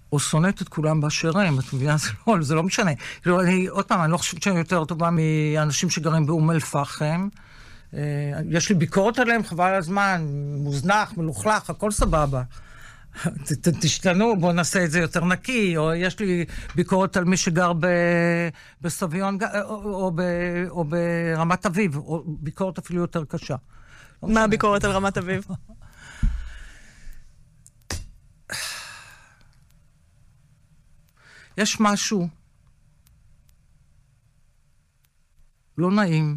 או שונאת את כולם באשר הם, את מבינה? זה לא משנה. כאילו, עוד פעם, אני לא חושבת שאני יותר טובה מאנשים שגרים באום אל-פחם. יש לי ביקורת עליהם, חבל הזמן, מוזנח, מלוכלך, הכל סבבה. תשתנו, בואו נעשה את זה יותר נקי, או יש לי ביקורת על מי שגר בסביון, או ברמת אביב, או ביקורת אפילו יותר קשה. מה הביקורת על רמת אביב? יש משהו לא נעים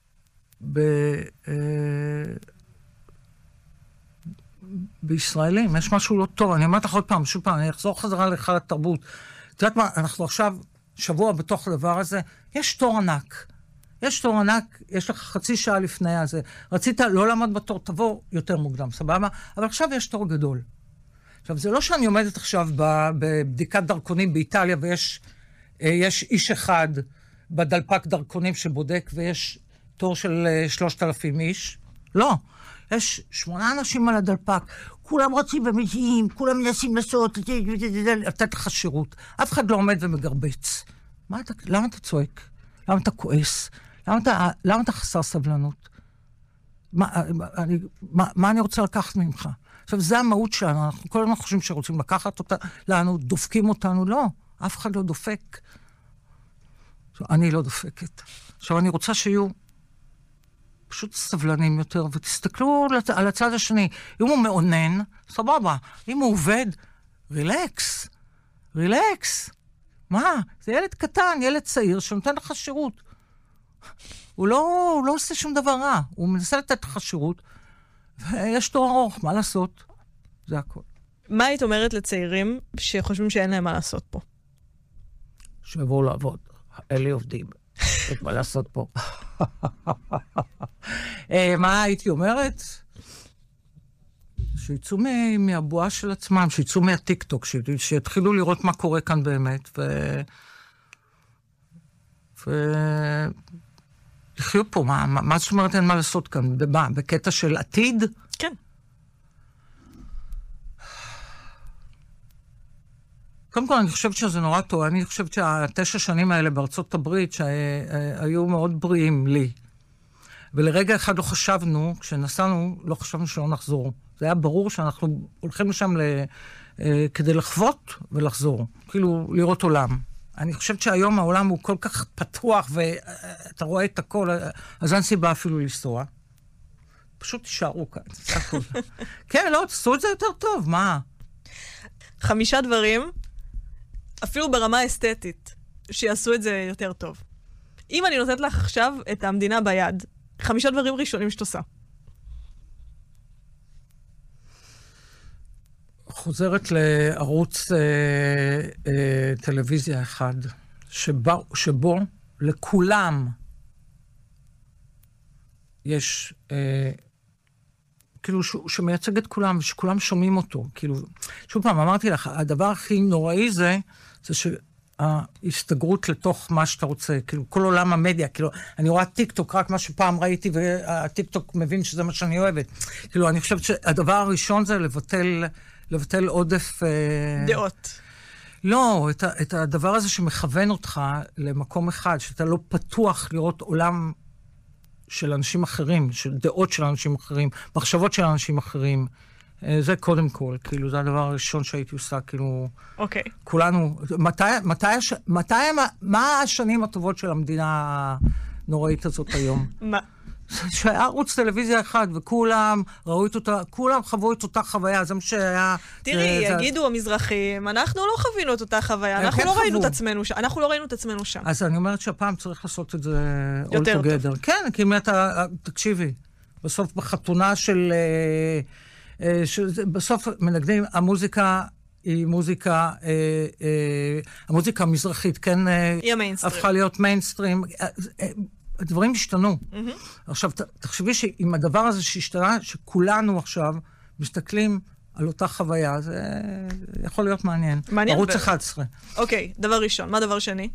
בישראלים, יש משהו לא טוב. אני אומרת לך עוד פעם, שוב פעם, אני אחזור חזרה להיכל התרבות. את יודעת מה, אנחנו עכשיו שבוע בתוך הדבר הזה, יש תור ענק. יש תור ענק, יש לך חצי שעה לפני הזה. רצית לא לעמוד בתור, תבוא יותר מוקדם, סבבה? אבל עכשיו יש תור גדול. עכשיו, זה לא שאני עומדת עכשיו בבדיקת דרכונים באיטליה, ויש איש אחד בדלפק דרכונים שבודק, ויש תור של 3,000 איש. לא. יש 8 אנשים על הדלפק, כולם רוצים ומגיעים, כולם מנסים לעשות, לתת לך שירות. אף אחד לא עומד ומגרבץ. למה אתה צועק? למה אתה כועס? למה אתה חסר סבלנות? מה אני רוצה לקחת ממך? עכשיו, זה המהות שלנו. אנחנו כל הזמן חושבים שרוצים לקחת אותה לנו, דופקים אותנו. לא, אף אחד לא דופק. אני לא דופקת. עכשיו, אני רוצה שיהיו פשוט סבלנים יותר, ותסתכלו על הצד השני. אם הוא מעונן, סבבה. אם הוא עובד, רילקס. רילקס. מה? זה ילד קטן, ילד צעיר, שנותן לך שירות. הוא לא עושה שום דבר רע. הוא מנסה לתת לך שירות, ויש תור ארוך, מה לעשות? זה הכל. מה היית אומרת לצעירים שחושבים שאין להם מה לעשות פה? שיבואו לעבוד. אלה עובדים. יש מה לעשות פה. מה הייתי אומרת? שיצאו מהבועה של עצמם, שיצאו מהטיק-טוק, שיתחילו לראות מה קורה כאן באמת, לחיות פה, מה זאת אומרת אין מה לעשות כאן? בקטע של עתיד? כן. קודם כל, אני חושבת שזה נורא טוב. אני חושבת שה9 שנים האלה בארצות הברית, שהיו מאוד בריאים לי. ולרגע אחד לא חשבנו, כשנסענו, לא חשבנו שלא נחזור. זה היה ברור שאנחנו הולכים לשם כדי לחוות ולחזור. כאילו, לראות עולם. אני חושבת שהיום העולם הוא כל כך פתוח, ואתה רואה את הכל, אז אין סיבה אפילו לנסוע. פשוט תישארו כאן. כן, לא, תעשו את זה יותר טוב, מה? 5 דברים, אפילו ברמה אסתטית, שיעשו את זה יותר טוב. אם אני נותנת לך עכשיו את המדינה ביד, 5 דברים ראשונים שאת עושה. חוזרת לערוץ טלוויזיה אחד, שבו לכולם יש, כאילו, שמייצג את כולם, ושכולם שומעים אותו. כאילו, שוב פעם, אמרתי לך, הדבר הכי נוראי זה שההסתגרות לתוך מה שאתה רוצה, כאילו, כל עולם המדיה, כאילו, אני רואה טיק-טוק, רק מה שפעם ראיתי, והטיק-טוק מבין שזה מה שאני אוהבת. כאילו, אני חושבת שהדבר הראשון זה לבטל עודף דעות. לא, את הדבר הזה שמכוון אותך למקום אחד, שאתה לא פתוח לראות עולם של אנשים אחרים, של דעות של אנשים אחרים, מחשבות של אנשים אחרים. זה קודם כל, כאילו, זה הדבר הראשון שהייתי עושה, כאילו... אוקיי. כולנו... מה השנים הטובות של המדינה הנוראית הזאת היום? מה? שהיה ערוץ טלוויזיה אחד, וכולם ראו את אותה, כולם חוו את אותה חוויה, זה מה שהיה... תראי, יגידו המזרחים, אנחנו לא חווינו את אותה חוויה, אנחנו לא ראינו את עצמנו שם, אנחנו לא ראינו את עצמנו שם. אז אני אומרת שהפעם צריך לעשות את זה all together. כן, כי אם אתה, תקשיבי, בסוף בחתונה של... בסוף מנגנים, המוזיקה היא מוזיקה, המוזיקה המזרחית, כן? היא המיינסטרים. הפכה להיות מיינסטרים. הדברים השתנו. עכשיו, תחשבי שעם הדבר הזה שהשתנה, שכולנו עכשיו מסתכלים על אותה חוויה, זה יכול להיות מעניין. מעניין. ערוץ 11. אוקיי, דבר ראשון. מה דבר שני?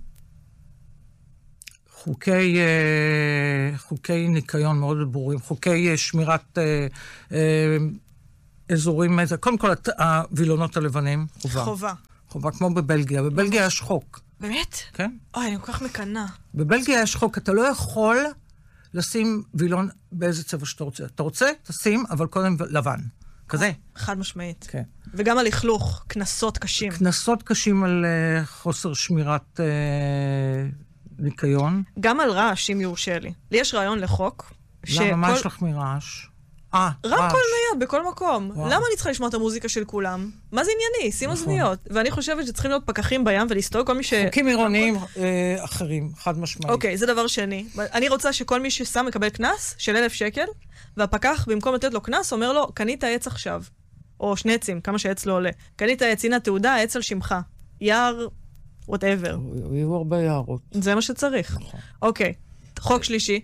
חוקי ניקיון מאוד ברורים, חוקי שמירת אזורים, קודם כל, הווילונות הלבנים, חובה. חובה. חובה כמו בבלגיה. בבלגיה יש חוק. באמת? כן. אוי, אני כל כך מקנה. בבלגיה יש חוק, אתה לא יכול לשים וילון באיזה צבע שאתה רוצה. אתה רוצה, תשים, אבל קודם לבן. כזה. חד משמעית. כן. וגם על לכלוך, כנסות קשים. כנסות קשים על חוסר שמירת ניקיון. גם על רעש, אם יורשה לי. לי יש רעיון לחוק. למה? מה יש לך מרעש? רמקול נייד בכל מקום. למה אני צריכה לשמוע את המוזיקה של כולם? מה זה ענייני? שים אוזניות. ואני חושבת שצריכים להיות פקחים בים ולסתור כל מי חוקים עירוניים אחרים, חד משמעית. אוקיי, זה דבר שני. אני רוצה שכל מי ששם מקבל קנס של 1,000 שקל, והפקח במקום לתת לו קנס אומר לו, קנית עץ עכשיו. או 2 עצים, כמה שעץ לא עולה. קנית עץ, הנה תעודה, עץ על שמך. יער, whatever. יהיו הרבה יערות. זה מה שצריך. אוקיי. חוק שלישי.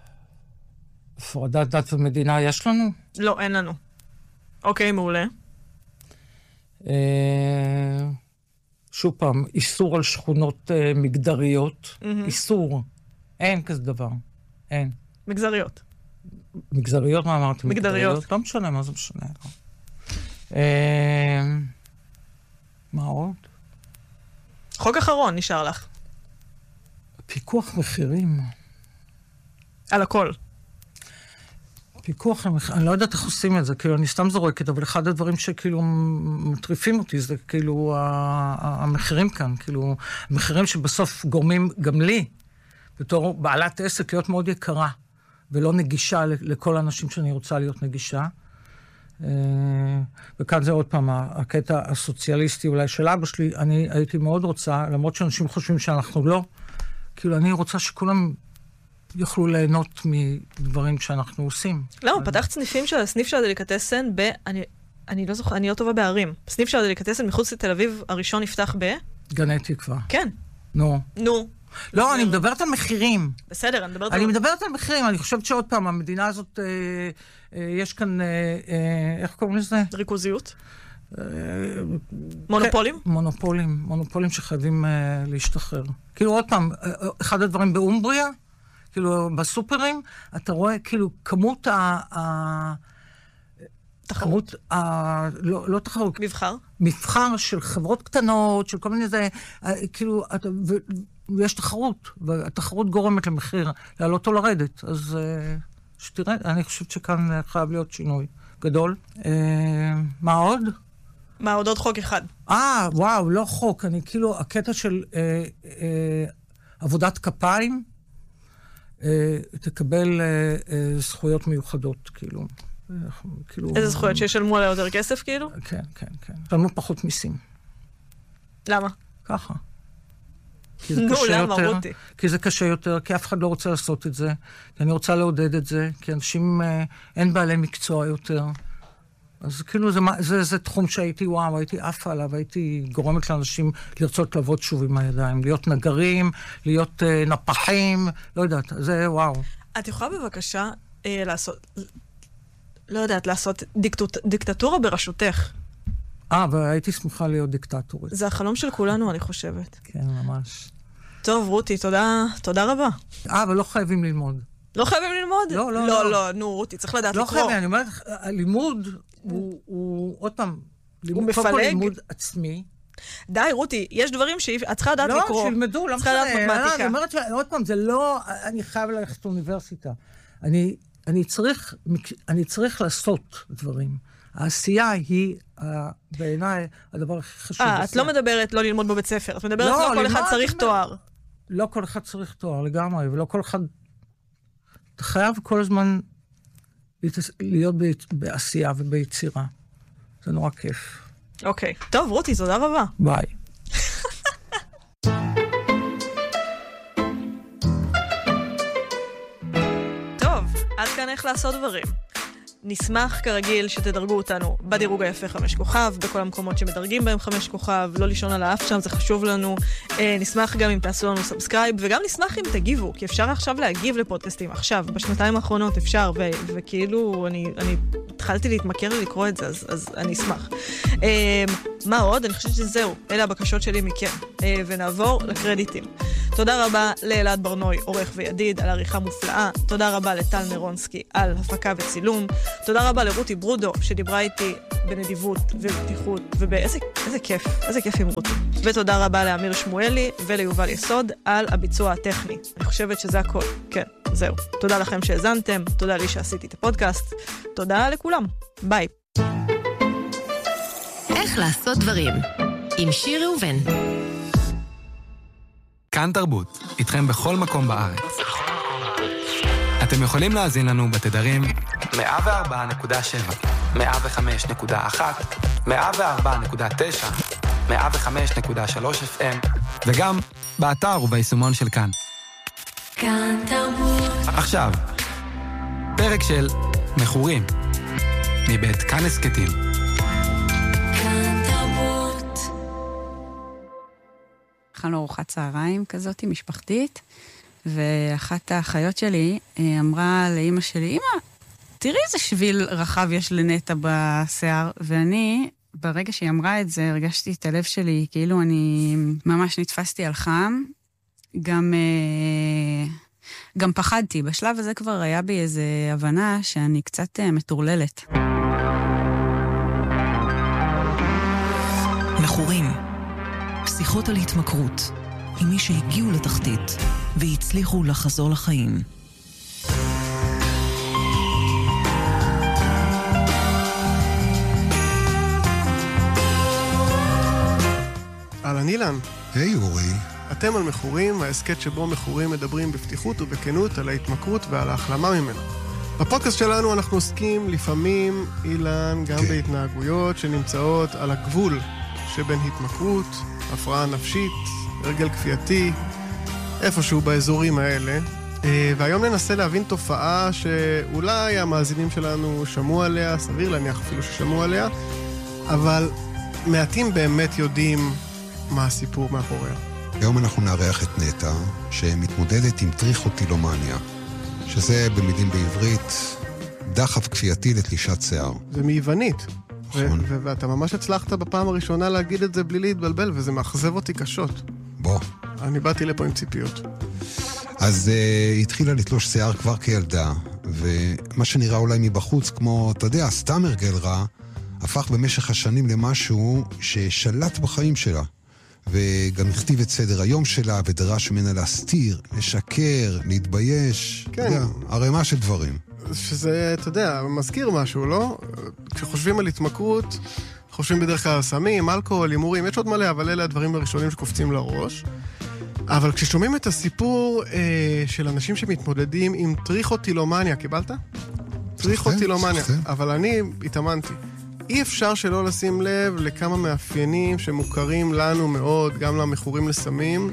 הפרדת דת ומדינה יש לנו? לא, אין לנו. אוקיי, מעולה. שוב פעם, איסור על שכונות מגדריות. איסור. אין כזה דבר. אין. מגזריות. מגזריות? מה אמרתי? מגדריות. לא משנה, מה זה משנה? מה עוד? חוק אחרון נשאר לך. פיקוח מחירים. על הכל. פיקוח למחירים, אני לא יודעת איך עושים את זה, כאילו אני סתם זורקת, אבל אחד הדברים שכאילו מטריפים אותי זה כאילו המחירים כאן, כאילו המחירים שבסוף גורמים גם לי, בתור בעלת עסק, להיות מאוד יקרה, ולא נגישה לכל האנשים שאני רוצה להיות נגישה. וכאן זה עוד פעם, הקטע הסוציאליסטי אולי של אבא שלי, אני הייתי מאוד רוצה, למרות שאנשים חושבים שאנחנו לא, כאילו אני רוצה שכולם יוכלו ליהנות מדברים שאנחנו עושים. למה? פתחת סניף של הדליקטסן אני לא זוכר, אני לא טובה בערים. סניף של הדליקטסן מחוץ לתל אביב, הראשון נפתח גני תקווה. כן. נו. לא, אני מדברת על מחירים. בסדר, אני מדברת על מחירים. אני חושבת שעוד פעם, המדינה הזאת, יש כאן, איך קוראים לזה? ריכוזיות. מונופולים? מונופולים שחייבים להשתחרר. כאילו עוד פעם, אחד הדברים באומבריה, כאילו בסופרים, אתה רואה כאילו כמות תחרות. לא תחרות. מבחר של חברות קטנות, של כל מיני זה, כאילו, ויש תחרות, והתחרות גורמת למחיר, לעלות או לרדת. אז שתראה, אני חושבת שכאן חייב להיות שינוי גדול. מה עוד? מה עוד חוק אחד? וואו, לא חוק, אני כאילו, הקטע של עבודת כפיים, תקבל זכויות מיוחדות, כאילו. איזה זכויות? שישלמו עליה יותר כסף, כאילו? כן, כן, כן. שלמו פחות מיסים. למה? ככה. למה, רותי? כי זה קשה יותר, כי אף אחד לא רוצה לעשות את זה, כי אני רוצה לעודד את זה, כי אנשים, אין בעלי מקצוע יותר. אז כאילו זה תחום שהייתי, הייתי עפה עליו, הייתי גורמת לאנשים לרצות לעבוד שוב עם הידיים, להיות נגרים, להיות נפחים, לא יודעת, זה וואו. את יכולה בבקשה לעשות, לא יודעת, לעשות דיקטטורה בראשותך. והייתי שמחה להיות דיקטטורית. זה החלום של כולנו, אני חושבת. כן, ממש. טוב, רותי, תודה רבה. אבל לא חייבים ללמוד. לא חייבים ללמוד? לא. נו, רותי, צריך לדעת לקרוא. לא חייבים, אני אומרת, הלימוד הוא עוד פעם, הוא מפלג. לימוד עצמי. די, רותי, יש דברים שאת צריכה לדעת לקרוא. לא, שילמדו, לא משנה. אני אומרת עוד פעם, זה לא, אני חייב ללכת לאוניברסיטה. אני צריך לעשות דברים. העשייה היא, בעיניי, הדבר הכי חשוב. את לא מדברת לא ללמוד בבית ספר, את מדברת לא כל אחד צריך תואר. לא כל אחד צריך תואר לגמרי, ולא כל אחד... אתה חייב כל הזמן להיות בעשייה וביצירה. זה נורא כיף. אוקיי. טוב, רותי, תודה רבה. ביי. טוב, עד כאן איך לעשות דברים. נשמח כרגיל שתדרגו אותנו בדירוג היפה 5 כוכב, בכל המקומות שמדרגים בהם 5 כוכב, לא לישון על האף שם, זה חשוב לנו. נשמח גם אם תעשו לנו סאבסקרייב, וגם נשמח אם תגיבו, כי אפשר עכשיו להגיב לפודקאסטים. עכשיו, בשנתיים האחרונות אפשר, וכאילו אני התחלתי להתמכר ולקרוא את זה, אז אני אשמח. מה עוד? אני חושבת שזהו, אלה הבקשות שלי מכם. ונעבור לקרדיטים. תודה רבה לאלעד ברנוי, עורך וידיד, על עריכה מופלאה. תודה רבה לטל נרונסקי על הפקה וצילום. תודה רבה לרותי ברודו, שדיברה איתי בנדיבות ובפתיחות, איזה כיף עם רותי. ותודה רבה לאמיר שמואלי וליובל יסוד על הביצוע הטכני. אני חושבת שזה הכל. כן, זהו. תודה לכם שהזנתם, תודה לי שעשיתי את הפודקאסט. תודה לכולם. ביי. איך לעשות דברים עם שיר ראובן. כאן תרבות, איתכם בכל מקום בארץ. אתם יכולים להאזין לנו בתדרים 104.7, 105.1, 104.9, 105.3 FM, וגם באתר וביישומון של כאן. כאן תרבות. עכשיו, פרק של מכורים, מבית כאן הסקטים. כאן תרבות. אכלנו ארוחת צהריים כזאת משפחתית, ואחת האחיות שלי אמרה לאמא שלי, אמא, תראי איזה שביל רחב יש לנטה בשיער, ואני, ברגע שהיא אמרה את זה, הרגשתי את הלב שלי, כאילו אני ממש נתפסתי על חם, גם פחדתי. בשלב הזה כבר היה בי איזו הבנה שאני קצת מטורללת. מכורים, פסיכות על התמכרות, עם מי שהגיעו לתחתית והצליחו לחזור לחיים. אהלן אילן. היי אורי. אתם על מכורים, ההסקט שבו מכורים מדברים בפתיחות ובכנות על ההתמכרות ועל ההחלמה ממנה. בפודקאסט שלנו אנחנו עוסקים לפעמים, אילן, גם בהתנהגויות שנמצאות על הגבול שבין התמכרות, הפרעה נפשית, הרגל כפייתי, איפשהו באזורים האלה. והיום ננסה להבין תופעה שאולי המאזינים שלנו שמעו עליה, סביר להניח אפילו ששמעו עליה, אבל מעטים באמת יודעים מה הסיפור מאחוריה. היום אנחנו נארח את נטע, שמתמודדת עם טריכוטילומניה, שזה במילים בעברית דחף כפייתי לתלישת שיער. זה מיוונית. נכון. ואתה ממש הצלחת בפעם הראשונה להגיד את זה בלי להתבלבל, וזה מאכזב אותי קשות. בוא. אני באתי לפה עם ציפיות. אז התחילה לתלוש שיער כבר כילדה, ומה שנראה אולי מבחוץ, כמו, אתה יודע, סתם הרגל רע, הפך במשך השנים למשהו ששלט בחיים שלה. וגם הכתיב את סדר היום שלה, ודרש ממנה להסתיר, לשקר, להתבייש. כן. אתה יודע, הרמה של דברים. שזה, אתה יודע, מזכיר משהו, לא? כשחושבים על התמכרות, חושבים בדרך כלל על סמים, אלכוהול, הימורים, יש עוד מלא, אבל אלה הדברים הראשונים שקופצים לראש. אבל כששומעים את הסיפור של אנשים שמתמודדים עם טריכוטילומניה, קיבלת? טריכוטילומניה. אבל אני התאמנתי. אי אפשר שלא לשים לב לכמה מאפיינים שמוכרים לנו מאוד, גם למכורים לסמים,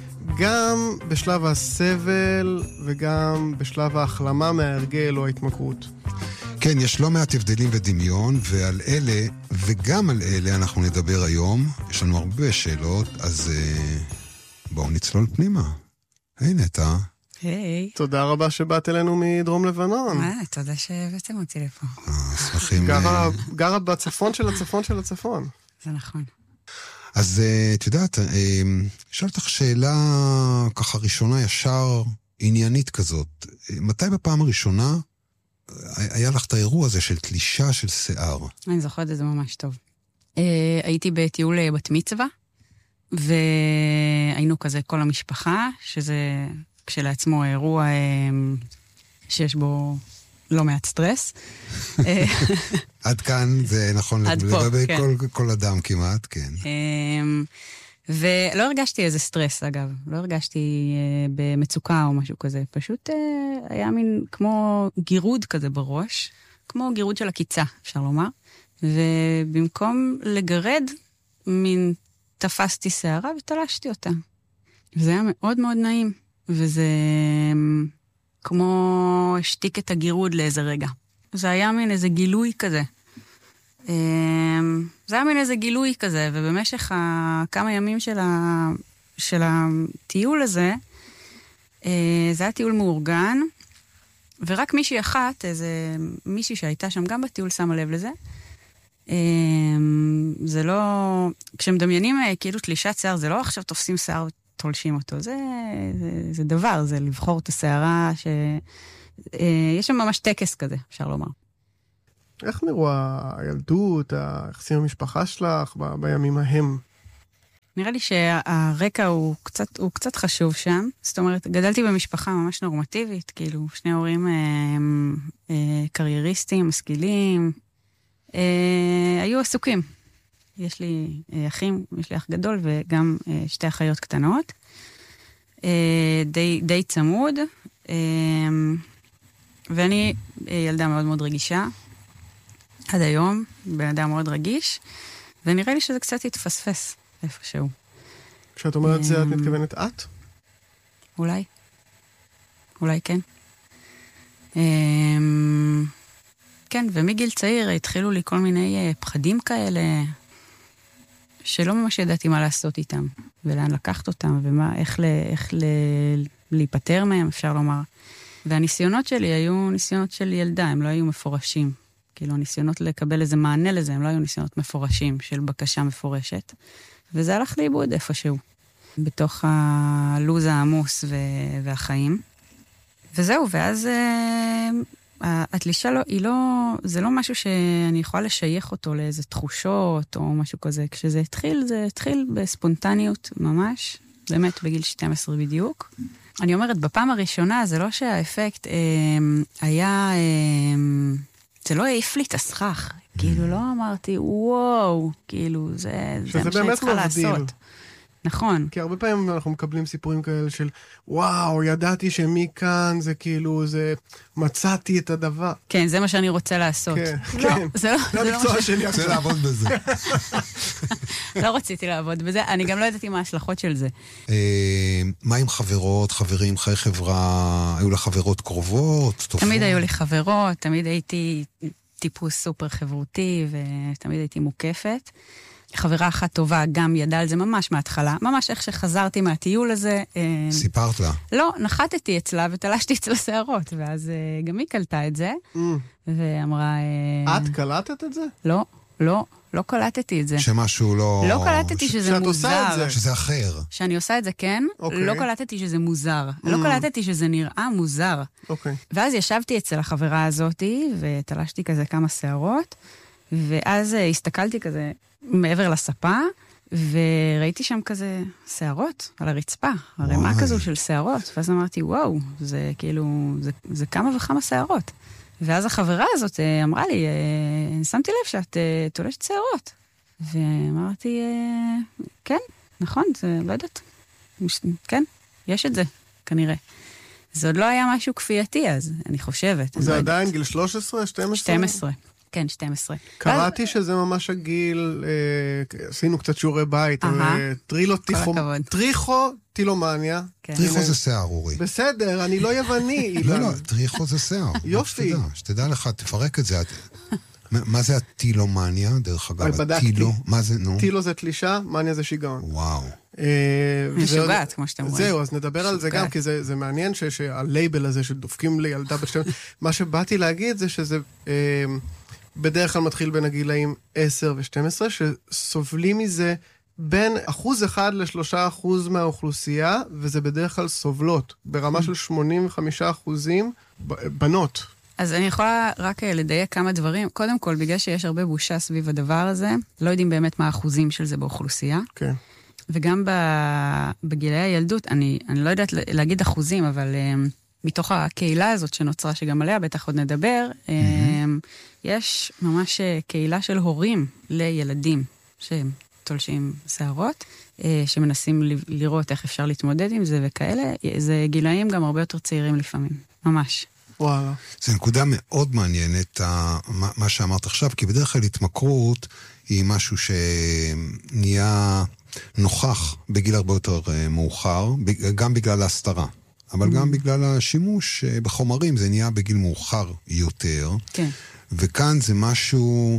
גם בשלב הסבל וגם בשלב ההחלמה מההרגל או ההתמכרות. כן, יש לא מעט הבדלים ודמיון, ועל אלה, וגם על אלה אנחנו נדבר היום. יש לנו הרבה שאלות, אז בואו נצלול פנימה. היי נטע. היי. תודה רבה שבאת אלינו מדרום לבנון. תודה שהבאתם אותי לפה. שמחים. גרה בצפון של הצפון של הצפון. זה נכון. אז את יודעת, אשאל אותך שאלה ככה ראשונה ישר עניינית כזאת. מתי בפעם הראשונה היה לך את האירוע הזה של תלישה של שיער? אני זוכרת את זה ממש טוב. הייתי בטיול בת מצווה, והיינו כזה כל המשפחה, שזה כשלעצמו אירוע שיש בו לא מעט סטרס. עד כאן זה נכון לגבי כל אדם כמעט, כן. ולא הרגשתי איזה סטרס, אגב. לא הרגשתי במצוקה או משהו כזה. פשוט היה מין כמו גירוד כזה בראש, כמו גירוד של הקיצה, אפשר לומר. ובמקום לגרד, מין תפסתי שערה ותלשתי אותה. וזה היה מאוד מאוד נעים. וזה כמו השתיק את הגירוד לאיזה רגע. זה היה מין איזה גילוי כזה. ובמשך כמה ימים של הטיול הזה, זה היה טיול מאורגן, ורק מישהי אחת, מישהי שהייתה שם גם בטיול שמה לב לזה, זה לא, כשמדמיינים כאילו תלישת שיער, זה לא עכשיו תופסים שיער, תולשים אותו. זה דבר, זה לבחור את השערה יש שם ממש טקס כזה, אפשר לומר. איך נראו הילדות, היחסים המשפחה שלך בימים ההם? נראה לי שהרקע הוא קצת חשוב שם. זאת אומרת, גדלתי במשפחה ממש נורמטיבית, כאילו, שני הורים קרייריסטים, משכילים, היו עסוקים. יש לי אחים, יש לי אח גדול וגם שתי אחיות קטנות. די צמוד. ואני ילדה מאוד מאוד רגישה. עד היום, בן אדם מאוד רגיש. ונראה לי שזה קצת התפספס איפשהו. כשאת אומרת זה, את מתכוונת את? אולי כן. כן, ומגיל צעיר התחילו לי כל מיני פחדים כאלה, שלא ממש ידעתי מה לעשות איתם, ולאן לקחת אותם, ואיך להיפטר מהם, אפשר לומר. והניסיונות שלי היו ניסיונות של ילדה, הם לא היו מפורשים. כאילו, ניסיונות לקבל איזה מענה לזה, הם לא היו ניסיונות מפורשים, של בקשה מפורשת. וזה הלך לאיבוד איפשהו, בתוך הלוז העמוס והחיים. וזהו, ואז התלישה זה לא משהו שאני יכולה לשייך אותו לאיזה תחושות או משהו כזה. כשזה התחיל, זה התחיל בספונטניות ממש, באמת בגיל 12 בדיוק. אני אומרת, בפעם הראשונה זה לא שהאפקט היה, זה לא העיף לי את הסכך. כאילו לא אמרתי, וואו, כאילו זה מה שאני צריכה לעשות. נכון. כי הרבה פעמים אנחנו מקבלים סיפורים כאלה של, וואו, ידעתי שמכאן זה כאילו, זה מצאתי את הדבר. כן, זה מה שאני רוצה לעשות. כן, לא, כן. זה לא המקצוע שלי. רוצה לעבוד בזה. לא רציתי לעבוד בזה, אני גם לא ידעתי מה ההשלכות של זה. מה עם חברות, חברים, חיי חברה, היו לה חברות קרובות? תמיד היו לי חברות, תמיד הייתי טיפוס סופר חברותי, ותמיד הייתי מוקפת. חברה אחת טובה גם ידעה על זה ממש מההתחלה, ממש איך שחזרתי מהטיול הזה. סיפרת לה? לא, נחתתי אצלה ותלשתי אצלה שערות, ואז גם היא קלטה את זה, ואמרה... את קלטת את זה? לא קלטתי את זה. שמשהו לא... לא קלטתי שזה מוזר. שזה אחר. שאני עושה את זה, כן. לא קלטתי שזה מוזר. לא קלטתי שזה נראה מוזר. ואז ישבתי אצל החברה הזאת, ותלשתי כזה כמה שערות, ואז הסתכלתי כזה מעבר לספה, וראיתי שם כזה שערות על הרצפה, הרמה כזו של שערות, ואז אמרתי, וואו, זה כאילו, זה כמה וכמה שערות. ואז החברה הזאת אמרה לי, שמתי לב שאת תולשת שערות. ואמרתי, כן, נכון, זה לא יודעת. כן, יש את זה, כנראה. זה עוד לא היה משהו כפייתי אז, אני חושבת. זה עדיין גיל 13, 12? 12. כן, 12. קראתי שזה ממש הגיל, עשינו קצת שיעורי בית, טריכוטילומניה. טריכו זה שיער, אורי. בסדר, אני לא יווני. לא, טריכו זה שיער. יופי. שתדע לך, תפרק את זה. מה זה הטילומניה, דרך אגב? טילו, מה זה, נו? טילו זה תלישה, מניה זה שיגעון. וואו. משוגעת, כמו שאתם רואים. זהו, אז נדבר על זה גם, כי זה מעניין שהלייבל הזה שדופקים לילדה בת 12, מה שבאתי להגיד זה שזה בדרך כלל מתחיל בין הגילאים 10 ו-12, שסובלים מזה בין 1% ל3% מהאוכלוסייה, וזה בדרך כלל סובלות, ברמה של 85% בנות. אז אני יכולה רק לדייק כמה דברים. קודם כל, בגלל שיש הרבה בושה סביב הדבר הזה, לא יודעים באמת מה האחוזים של זה באוכלוסייה. כן. וגם בגילי הילדות, אני לא יודעת להגיד אחוזים, אבל מתוך הקהילה הזאת שנוצרה, שגם עליה בטח עוד נדבר, יש ממש קהילה של הורים לילדים שהם תולשים שערות, שמנסים לראות איך אפשר להתמודד עם זה וכאלה. זה גילאים גם הרבה יותר צעירים לפעמים, ממש. וואלה. זו נקודה מאוד מעניינת, מה שאמרת עכשיו, כי בדרך כלל התמכרות היא משהו שנהיה נוכח בגיל הרבה יותר מאוחר, גם בגלל ההסתרה, אבל גם בגלל השימוש בחומרים, זה נהיה בגיל מאוחר יותר. כן. וכאן זה משהו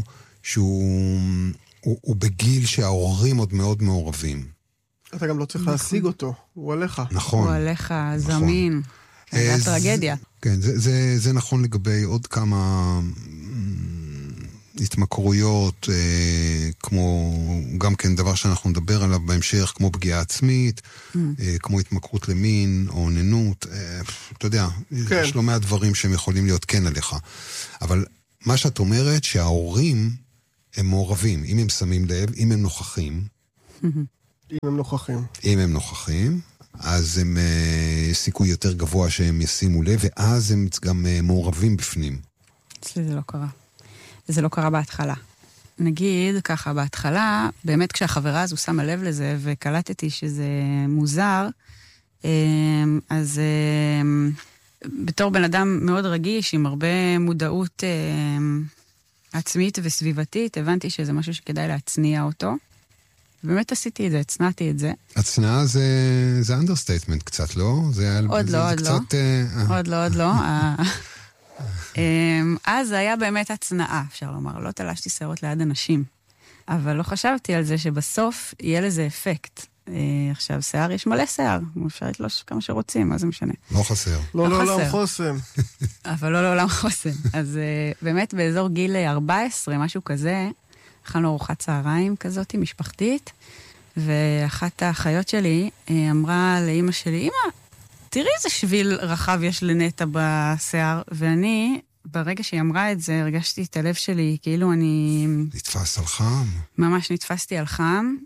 שהוא בגיל שההורים עוד מאוד מעורבים. אתה גם לא צריך להשיג אותו, הוא עליך. נכון. הוא עליך, זמין. זה טרגדיה. כן, זה נכון לגבי עוד כמה התמכרויות, כמו גם כן דבר שאנחנו נדבר עליו בהמשך, כמו פגיעה עצמית, כמו התמכרות למין או אוננות, אתה יודע, יש לא מעט דברים שהם יכולים להיות כן עליך. אבל מה שאת אומרת, שההורים הם מעורבים, אם הם שמים לב, אם הם נוכחים. אם הם נוכחים, אז הם סיכוי יותר גבוה שהם ישימו לב, ואז הם גם מעורבים בפנים. אצלי זה לא קרה. זה לא קרה בהתחלה. נגיד, ככה, בהתחלה, באמת כשהחברה הזו שמה לב לזה, וקלטתי שזה מוזר, אז בתור בן אדם מאוד רגיש, עם הרבה מודעות עצמית וסביבתית, הבנתי שזה משהו שכדאי להצניע אותו. באמת עשיתי את זה, הצנעתי את זה. הצנעה זה אנדרסטייטמנט קצת, לא? עוד לא. אז זה היה באמת הצנעה, אפשר לומר. לא תלשתי שערות ליד אנשים. אבל לא חשבתי על זה שבסוף יהיה לזה אפקט. עכשיו, שיער יש מלא שיער. אפשר לתלוש כמה שרוצים, מה זה משנה? לא חסר. לא לעולם חוסם. אבל לא לעולם חוסם. אז באמת באזור גיל 14, משהו כזה, אכלנו ארוחת צהריים כזאת, משפחתית, ואחת האחיות שלי אמרה לאמא שלי, אמא, תראי איזה שביל רחב יש לנטה בשיער, ואני, ברגע שהיא אמרה את זה, הרגשתי את הלב שלי, כאילו אני... נתפס על חם. ממש נתפסתי על חם.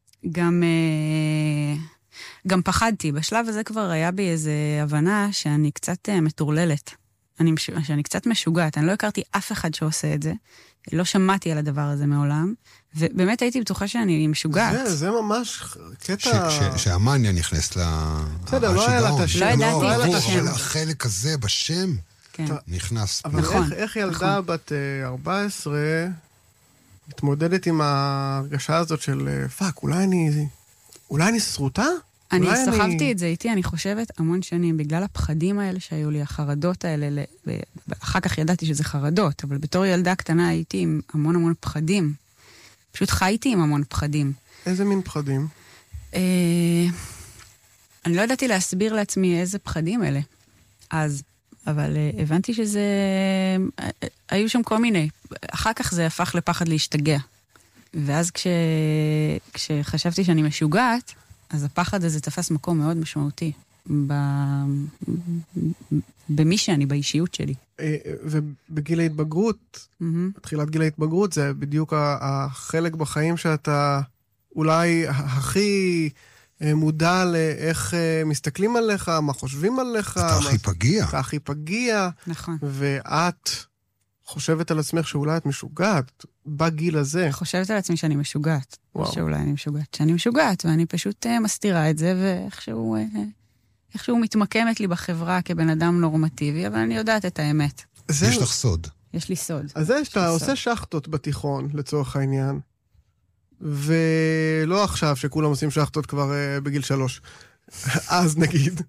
גם פחדתי. בשלב הזה כבר היה בי איזו הבנה שאני קצת מטורללת. שאני קצת משוגעת. אני לא הכרתי אף אחד שעושה את זה. לא שמעתי על הדבר הזה מעולם. ובאמת הייתי בטוחה שאני משוגעת. זה ממש קטע... שהמניה נכנס בסדר, לא היה לה את השם. לא ידעתי את השם. אבל החלק הזה בשם נכנס. אבל איך ילדה בת 14 מתמודדת עם ההרגשה הזאת של פאק, אולי אני סרוטה? אני סחבתי את זה איתי, אני חושבת, המון שנים, בגלל הפחדים האלה שהיו לי, החרדות האלה, אחר כך ידעתי שזה חרדות, אבל בתור ילדה קטנה הייתי עם המון פחדים. פשוט חייתי עם המון פחדים. איזה מין פחדים? אני לא ידעתי להסביר לעצמי איזה פחדים אלה. אז, אבל הבנתי שזה... היו שם כל מיני. אחר כך זה הפך לפחד להשתגע. ואז כשחשבתי שאני משוגעת, אז הפחד הזה תפס מקום מאוד משמעותי במי שאני, באישיות שלי. ובגיל ההתבגרות, בתחילת גיל ההתבגרות, זה בדיוק החלק בחיים שאתה אולי הכי מודע לאיך מסתכלים עליך, מה חושבים עליך. אתה הכי פגיע. אתה הכי פגיע. נכון. ואת חושבת על עצמך שאולי את משוגעת בגיל הזה. אני חושבת על עצמי שאני משוגעת. שאולי אני משוגעת. שאני משוגעת, ואני פשוט מסתירה את זה, ואיכשהו מתמקמת לי בחברה כבן אדם נורמטיבי, אבל אני יודעת את האמת. יש לך סוד. יש לי סוד. אז זה שאתה עושה שחטות בתיכון, לצורך העניין, ולא עכשיו שכולם עושים שחטות כבר בגיל 3. אז נגיד.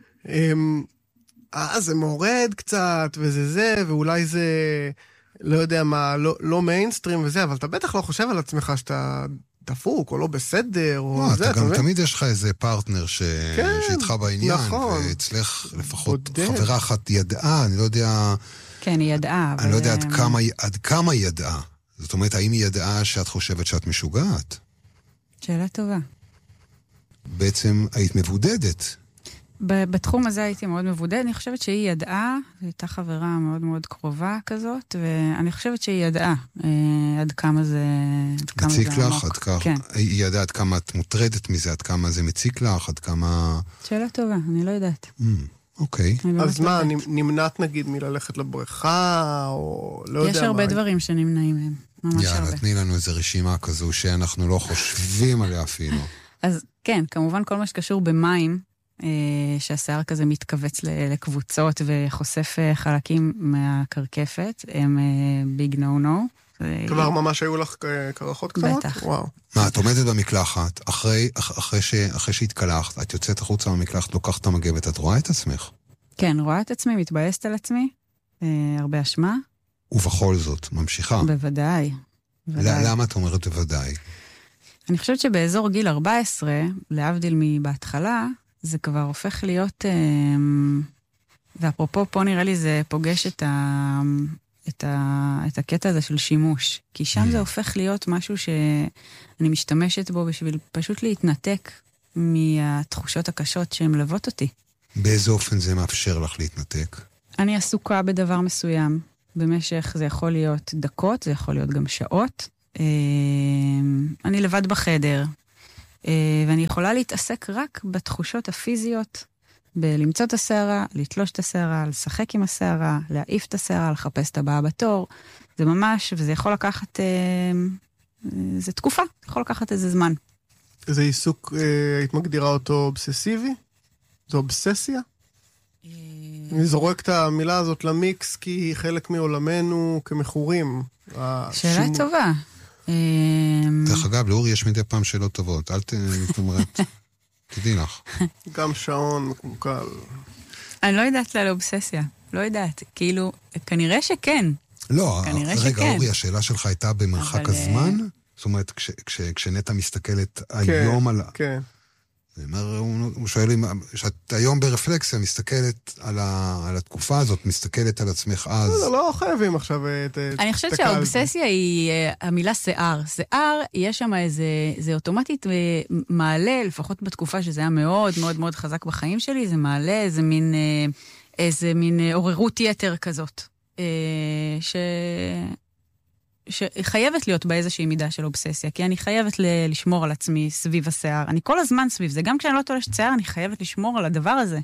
זה מורד קצת, וזה, ואולי זה, לא יודע מה, לא מיינסטרים וזה, אבל אתה בטח לא חושב על עצמך שאתה דפוק, או לא בסדר, או זה. אתה גם תמיד יש לך איזה פרטנר שאיתך בעניין, ואצלך לפחות חברה אחת ידעה, אני לא יודע... כן, היא ידעה. אני לא יודע עד כמה היא ידעה. זאת אומרת, האם היא ידעה שאת חושבת שאת משוגעת? שאלה טובה. בעצם היית מבודדת. בתחום הזה הייתי מאוד מבודד, אני חושבת שהיא ידעה, הייתה חברה מאוד מאוד קרובה כזאת, ואני חושבת שהיא ידעה עד כמה זה מציק לך, כן. היא ידעה עד כמה את מוטרדת מזה, עד כמה זה מציק לך, עד כמה... שאלה טובה, אני לא יודעת. אוקיי. אז מה, נמנעת נגיד מללכת לבריכה, או לא יודע מה? יש הרבה דברים שנמנעים מהם, ממש הרבה. יאללה, תני לנו איזו רשימה כזו שאנחנו לא חושבים עליה אפילו. אז כן, כמובן כל מה שקשור במים, שהשיער כזה מתכווץ לקבוצות וחושף חלקים מהקרקפת, הם ביג נו-נו. כבר ממש היו לך קרחות קטנות? בטח. וואו. מה, את עומדת במקלחת, אחרי שהתקלחת, את יוצאת החוצה במקלחת, לוקחת את המגבת, את רואה את עצמך? כן, רואה את עצמי, מתבאסת על עצמי, הרבה אשמה. ובכל זאת, ממשיכה. בוודאי. למה את אומרת בוודאי? אני חושבת שבאזור גיל 14, להבדיל מבהתחלה, זה כבר הופך להיות, ואפרופו פה נראה לי זה פוגש את הקטע הזה של שימוש. כי שם זה הופך להיות משהו שאני משתמשת בו בשביל פשוט להתנתק מהתחושות הקשות שהן מלוות אותי. באיזה אופן זה מאפשר לך להתנתק? אני עסוקה בדבר מסוים. במשך, זה יכול להיות דקות, זה יכול להיות גם שעות. אני לבד בחדר, ואני יכולה להתעסק רק בתחושות הפיזיות, בלמצוא את השערה, לתלוש את השערה, לשחק עם השערה, להעיף את השערה, לחפש את הבאה בתור. זה ממש, וזה יכול לקחת, זה תקופה, זה יכול לקחת איזה זמן. איזה עיסוק, היית מגדירה אותו אובססיבי? זו אובססיה? אני זורק את המילה הזאת למיקס, כי היא חלק מעולמנו כמכורים. שאלה טובה. דרך אגב, לאורי יש מדי פעם שאלות טובות. אל תאמרת, תדעי לך. גם שעון מקומקל. אני לא יודעת לה לאובססיה. לא יודעת. כאילו, כנראה שכן. לא, רגע, אורי, השאלה שלך הייתה במרחק הזמן? זאת אומרת, כשנטע מסתכלת היום על... כן. הוא שואל אם, שאת היום ברפלקסיה מסתכלת על התקופה הזאת, מסתכלת על עצמך אז. לא חייבים עכשיו... אני חושבת שהאובססיה היא המילה שיער. שיער, יש שם זה אוטומטית מעלה, לפחות בתקופה שזה היה מאוד מאוד מאוד חזק בחיים שלי, זה מעלה איזה מין עוררות יתר כזאת. שחייבת להיות באיזושהי מידה של אובססיה, כי אני חייבת לשמור על עצמי סביב השיער. אני כל הזמן סביב זה. גם כשאני לא תולשת שיער, אני חייבת לשמור על הדבר הזה.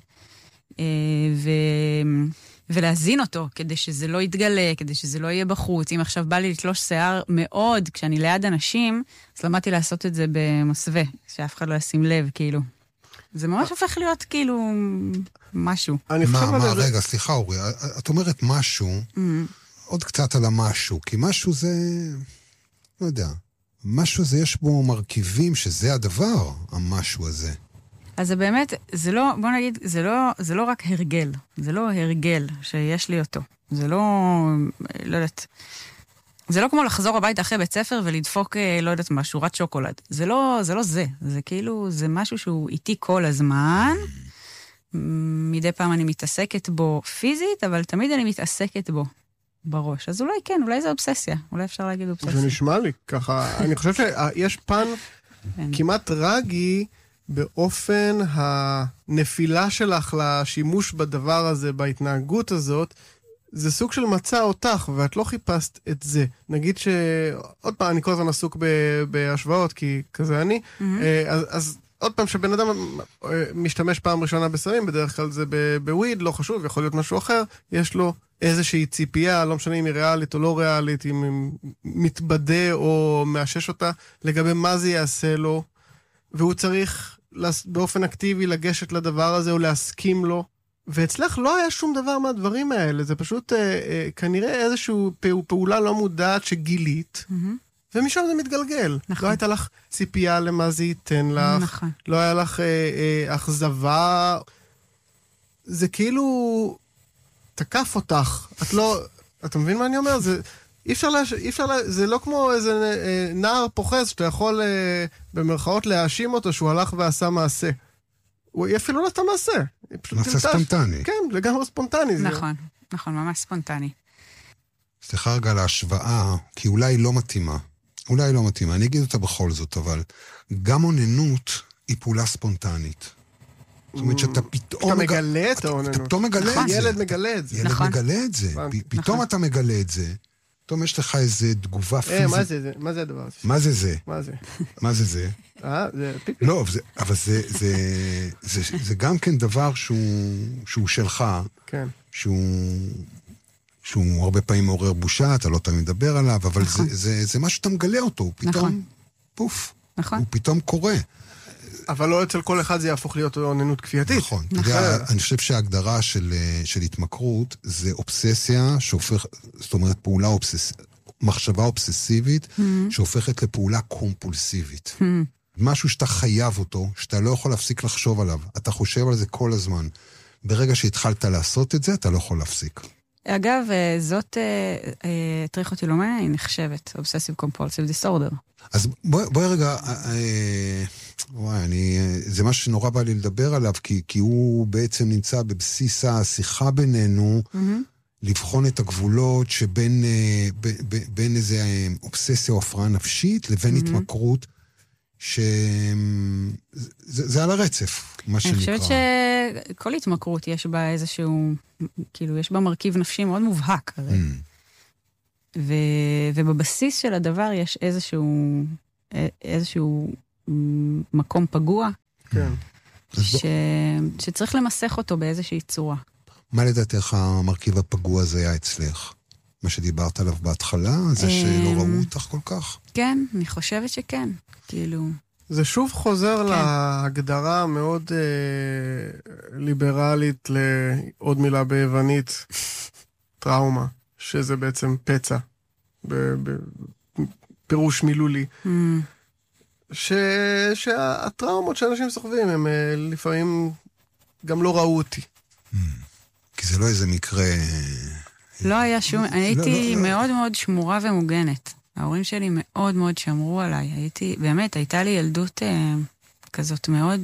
ולהזין אותו, כדי שזה לא יתגלה, כדי שזה לא יהיה בחוץ. אם עכשיו בא לי לתלוש שיער מאוד, כשאני ליד אנשים, אז למדתי לעשות את זה במסווה, שאף אחד לא ישים לב, כאילו. זה ממש הופך להיות כאילו משהו. רגע, סליחה אורי, את אומרת משהו, עוד קצת על המשהו, כי משהו זה, לא יודע, משהו זה יש בו מרכיבים שזה הדבר, המשהו הזה. אז זה באמת, זה לא, בוא נגיד, זה לא רק הרגל, זה לא הרגל שיש לי אותו. זה לא יודעת, זה לא כמו לחזור הביתה אחרי בית ספר ולדפוק, לא יודעת מה, שורת שוקולד. זה לא זה. זה כאילו, זה משהו שהוא איתי כל הזמן. מדי פעם אני מתעסקת בו פיזית, אבל תמיד אני מתעסקת בו בראש. אז אולי כן, אולי זה אובססיה. אולי אפשר להגיד אובססיה. זה נשמע לי ככה. אני חושב שיש פן כמעט טרגי באופן הנפילה שלך לשימוש בדבר הזה, בהתנהגות הזאת, זה סוג של מצא אותך, ואת לא חיפשת את זה. נגיד עוד פעם, אני כל הזמן עסוק בהשוואות, כי כזה אני, אז עוד פעם, שבן אדם משתמש פעם ראשונה בסמים, בדרך כלל זה בוויד, לא חשוב, יכול להיות משהו אחר, יש לו איזושהי ציפייה, לא משנה אם היא ריאלית או לא ריאלית, אם מתבדה או מאשש אותה, לגבי מה זה יעשה לו, והוא צריך באופן אקטיבי לגשת לדבר הזה או להסכים לו, ואצלך לא היה שום דבר מהדברים האלה, זה פשוט כנראה איזושהי פעולה לא מודעת שגילית, ומשם זה מתגלגל. נכון. לא הייתה לך ציפייה למה זה ייתן לך, נכון. לא היה לך אכזבה, זה כאילו תקף אותך, את לא, אתה מבין מה אני אומר? אי אפשר, זה לא כמו איזה נער פוחז, שאתה יכול במרכאות להאשים אותו שהוא הלך ועשה מעשה. הוא אפילו לא עשה מעשה. מעשה ספונטני. כן, לגמרי ספונטני. נכון, ממש ספונטני. סליחה רגע להשוואה, כי אולי לא מתאימה. אני אגיד אותה בכל זאת, אבל גם אוננות היא פעולה ספונטנית. זאת אומרת שאתה פתאום... אתה מגלה את האוננות. אתה פתאום מגלה את זה. ילד מגלה את זה. ילד מגלה את זה. פתאום אתה מגלה את זה. פתאום יש לך איזה תגובה פיזית. מה זה הדבר הזה? מה זה זה? מה זה זה? זה פיפי. לא, אבל זה גם כן דבר שהוא שלך. כן. שהוא הרבה פעמים מעורר בושה, אתה לא תמיד מדבר עליו, אבל זה משהו שאתה מגלה אותו, הוא פתאום, פוף, הוא פתאום קורה. אבל לא אצל כל אחד זה יהפוך להיות אוננות כפייתית. נכון. אני חושב שההגדרה של התמכרות זה אובססיה, זאת אומרת פעולה מחשבה אובססיבית, שהופכת לפעולה קומפולסיבית. משהו שאתה חייב אותו, שאתה לא יכול להפסיק לחשוב עליו. אתה חושב על זה כל הזמן. ברגע שהתחלת לעשות את זה, אתה לא יכול להפסיק. אגב, זאת טריכוטילומניה היא נחשבת, Obsessive Compulsive Disorder. אז בואי רגע, זה משהו שנורא בא לי לדבר עליו, כי הוא בעצם נמצא בבסיס השיחה בינינו, לבחון את הגבולות שבין בין איזה אובססיה או הפרעה נפשית לבין התמכרות, שזה על הרצף, מה שנקרא. אני חושבת שכל התמכרות יש בה איזשהו, כאילו, יש בה מרכיב נפשי מאוד מובהק, הרי. ובבסיס של הדבר יש איזשהו מקום פגוע, כן. שצריך למסך אותו באיזושהי צורה. מה לדעתך המרכיב הפגוע הזה היה אצלך? מה שדיברת עליו בהתחלה? זה שלא ראו אותך כל כך? כן, אני חושבת שכן. כאילו... זה שוב חוזר להגדרה מאוד ליברלית לעוד מילה ביוונית, טראומה, שזה בעצם פצע, בפירוש מילולי. שהטראומות שאנשים סוחבים הם לפעמים גם לא ראו אותי. כי זה לא איזה מקרה... לא היה שום... הייתי מאוד מאוד שמורה ומוגנת. ההורים שלי מאוד מאוד שמרו עליי. באמת, הייתה לי ילדות כזאת מאוד...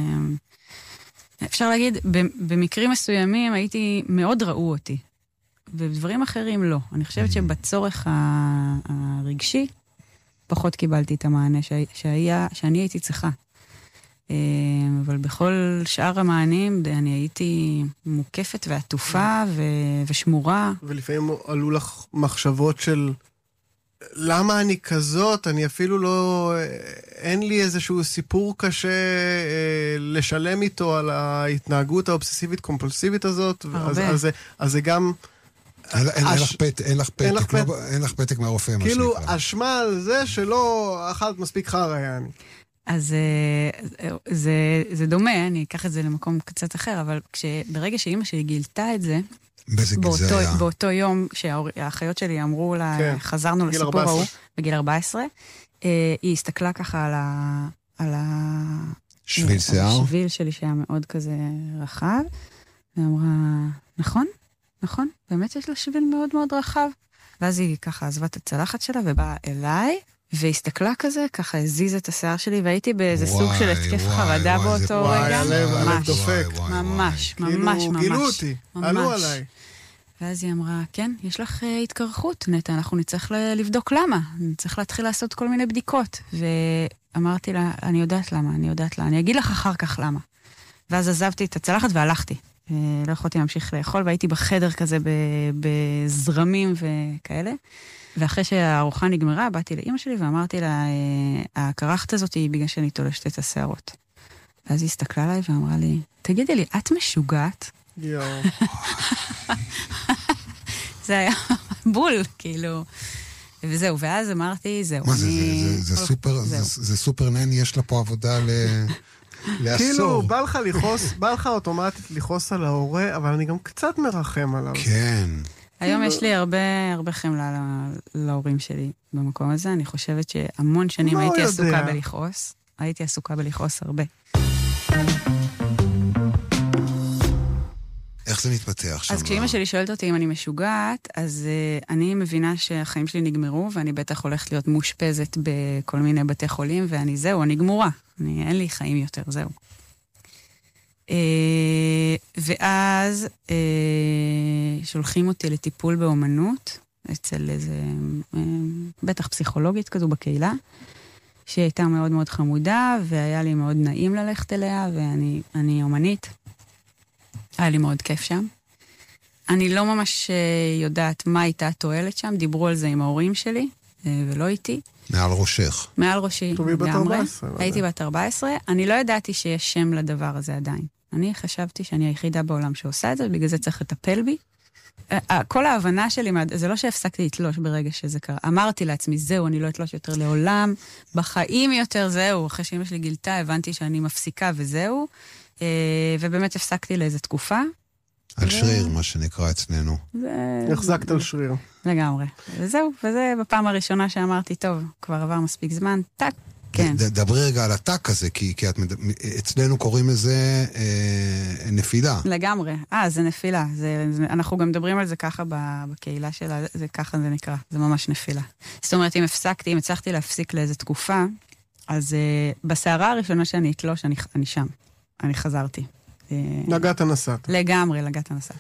אפשר להגיד, במקרים מסוימים מאוד ראו אותי. ובדברים אחרים לא. אני חושבת שבצורך הרגשי, פחות קיבלתי את המענה שאני הייתי צריכה. אבל בכל שאר המענים אני הייתי מוקפת ועטופה ושמורה. ולפעמים עלו לך מחשבות של למה אני כזאת? אני אפילו לא... אין לי איזשהו סיפור קשה לשלם איתו על ההתנהגות האובססיבית קומפולסיבית הזאת. אז זה גם... אין לך פתק מהרופא. כאילו, אשמה על זה שלא אכלת מספיק חרא, יעני. אז זה דומה, אני אקח את זה למקום קצת אחר, אבל ברגע שאימא שלי גילתה את זה, באותו יום שהאחיות שלי אמרו לה, חזרנו לסיפור ההוא, בגיל 14, היא הסתכלה ככה על השביל שלי שהיה מאוד כזה רחב, ואמרה, נכון, באמת יש לה שביל מאוד מאוד רחב. ואז היא ככה עזבה את הצלחת שלה ובאה אליי, והסתכלה כזה, ככה הזיזה את השיער שלי, והייתי באיזה סוג של התקף חרדה באותו רגע. הלב דופק. ממש. כאילו, גילו אותי, עלו עליי. ואז היא אמרה, כן, יש לך התקרחות, נטע, אנחנו נצטרך לבדוק למה. נצטרך להתחיל לעשות כל מיני בדיקות. ואמרתי לה, אני יודעת למה, אני אגיד לך אחר כך למה. ואז עזבתי את הצלחת והלכתי. לא יכולתי להמשיך לאכול, והייתי בחדר כזה בזרמים וכאלה. ואחרי שהארוחה נגמרה, באתי לאמא שלי ואמרתי לה, הקרחת הזאת היא בגלל שאני תולשת את השערות. ואז היא הסתכלה עליי ואמרה לי, תגידי לי, את משוגעת? זה היה בול, כאילו. וזהו, ואז אמרתי, זהו. מה זה סופר נני, יש לה פה עבודה לעשור. כאילו, בא לך אוטומטית לכעוס על ההורה, אבל אני גם קצת מרחם עליו. כן. היום יש לי הרבה חמלה להורים שלי במקום הזה. אני חושבת שהמון שנים הייתי עסוקה בלכעוס. הייתי עסוקה בלכעוס הרבה. איך זה מתפתח שם? אז כשאמא שלי שואלת אותי אם אני משוגעת, אז אני מבינה שהחיים שלי נגמרו, ואני בטח הולכת להיות מושפזת בכל מיני בתי חולים, אני גמורה. אין לי חיים יותר, זהו. ואז שולחים אותי לטיפול באומנות, אצל איזה, בטח פסיכולוגית כזו בקהילה, שהיא הייתה מאוד מאוד חמודה, והיה לי מאוד נעים ללכת אליה, ואני אומנית. היה לי מאוד כיף שם. אני לא ממש יודעת מה הייתה התועלת שם, דיברו על זה עם ההורים שלי, ולא איתי. מעל ראשך. מעל ראשי. הייתי בת 14. אני לא ידעתי שיש שם לדבר הזה עדיין. אני חשבתי שאני היחידה בעולם שעושה את זה, בגלל זה צריך לטפל בי. כל ההבנה שלי, זה לא שהפסקתי לתלוש ברגע שזה קרה. אמרתי לעצמי, זהו, אני לא אתלוש יותר לעולם, בחיים יותר זהו. אחרי שאמא שלי גילתה, הבנתי שאני מפסיקה וזהו, ובאמת הפסקתי לאיזו תקופה. על שריר, מה שנקרא אצלנו. החזקת על שריר. לגמרי. וזהו, וזה בפעם הראשונה שאמרתי, טוב, כבר עבר מספיק זמן, טק, כן. דברי רגע על הטק הזה, כי אצלנו קוראים לזה נפילה. לגמרי. זה נפילה. אנחנו גם מדברים על זה ככה בקהילה שלה, ככה זה נקרא. זה ממש נפילה. זאת אומרת, אם הצלחתי להפסיק לאיזו תקופה, אז בסערה הראשונה שאני אתלוש, אני שם. אני חזרתי. לגעת נסעת. לגמרי, לגעת נסעת.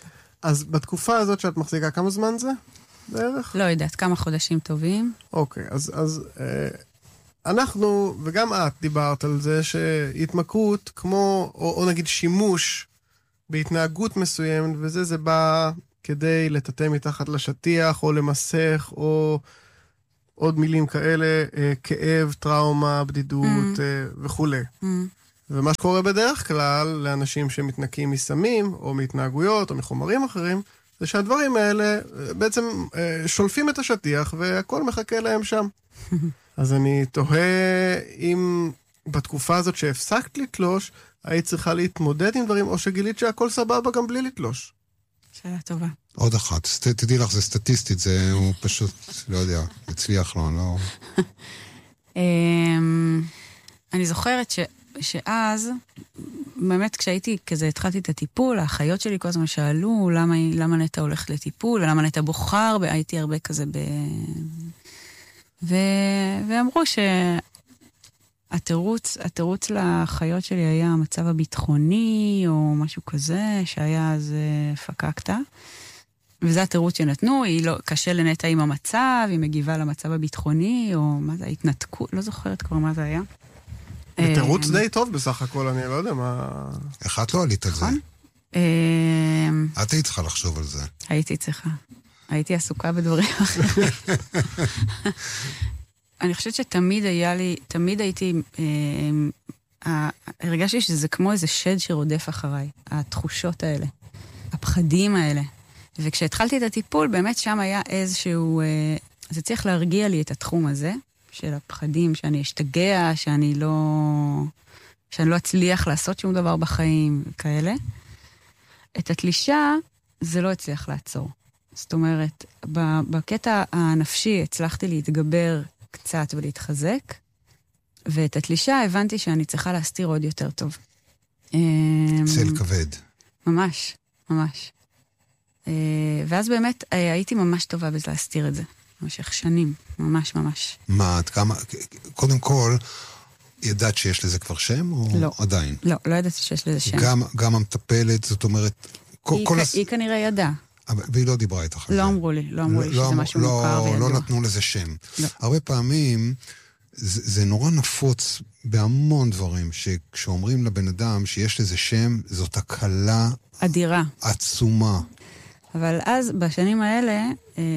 אז בתקופה הזאת שאת מחזיקה, כמה זמן זה בערך? לא יודעת, כמה חודשים טובים. אוקיי, אז אנחנו, וגם את דיברת על זה, שהתמכרות כמו, או נגיד שימוש בהתנהגות מסוימת, וזה זה בא כדי לטאטא מתחת לשטיח, או למסך, או עוד מילים כאלה, כאב, טראומה, בדידות וכו'. ומה שקורה בדרך כלל לאנשים שמתנקים מסמים, או מהתנהגויות, או מחומרים אחרים, זה שהדברים האלה בעצם שולפים את השטיח, והכל מחכה להם שם. אז אני תוהה אם בתקופה הזאת שהפסקת לתלוש, היית צריכה להתמודד עם דברים, או שגילית שהכל סבבה גם בלי לתלוש. שאלה טובה. עוד אחת. תדעי לך, זה סטטיסטית, זה הוא פשוט, לא יודע, הצליח לו, לא... אני זוכרת שאז, באמת כשהייתי כזה, התחלתי את הטיפול, האחיות שלי כל הזמן שאלו, למה נטע הולכת לטיפול, ולמה נטע בוחר, הייתי הרבה כזה ואמרו שהתירוץ לאחיות שלי היה המצב הביטחוני, או משהו כזה, שהיה אז פקקת. וזה התירוץ שנתנו, קשה לנטע עם המצב, היא מגיבה למצב הביטחוני, או מה זה, התנתקות, לא זוכרת כבר מה זה היה. תירוץ די טוב בסך הכל, אני לא יודע מה... איך את לא עלית על זה? את היית צריכה לחשוב על זה. הייתי צריכה. הייתי עסוקה בדברים אחרים. אני חושבת שתמיד הייתי, הרגשתי שזה כמו איזה שד שרודף אחריי, התחושות האלה, הפחדים האלה. וכשהתחלתי את הטיפול, באמת שם היה איזשהו, זה צריך להרגיע לי את התחום הזה, של הפחדים, שאני אשתגע, שאני לא אצליח לעשות שום דבר בחיים, כאלה. את התלישה, זה לא הצליח לעצור. זאת אומרת, בקטע הנפשי הצלחתי להתגבר קצת ולהתחזק, ואת התלישה הבנתי שאני צריכה להסתיר עוד יותר טוב. צל כבד. ממש, ממש. ואז באמת הייתי ממש טובה בזה להסתיר את זה. במשך שנים, ממש ממש. מה, קודם כל, ידעת שיש לזה כבר שם, או לא. עדיין? לא, לא ידעתי שיש לזה שם. גם המטפלת, זאת אומרת... היא כנראה ידעה. והיא לא דיברה איתך. לא אמרו לי שזה משהו מוכר וידוע. לא נתנו לזה שם. לא. הרבה פעמים, זה נורא נפוץ בהמון דברים, שכשאומרים לבן אדם שיש לזה שם, זאת הקלה... אדירה. עצומה. אבל אז, בשנים האלה,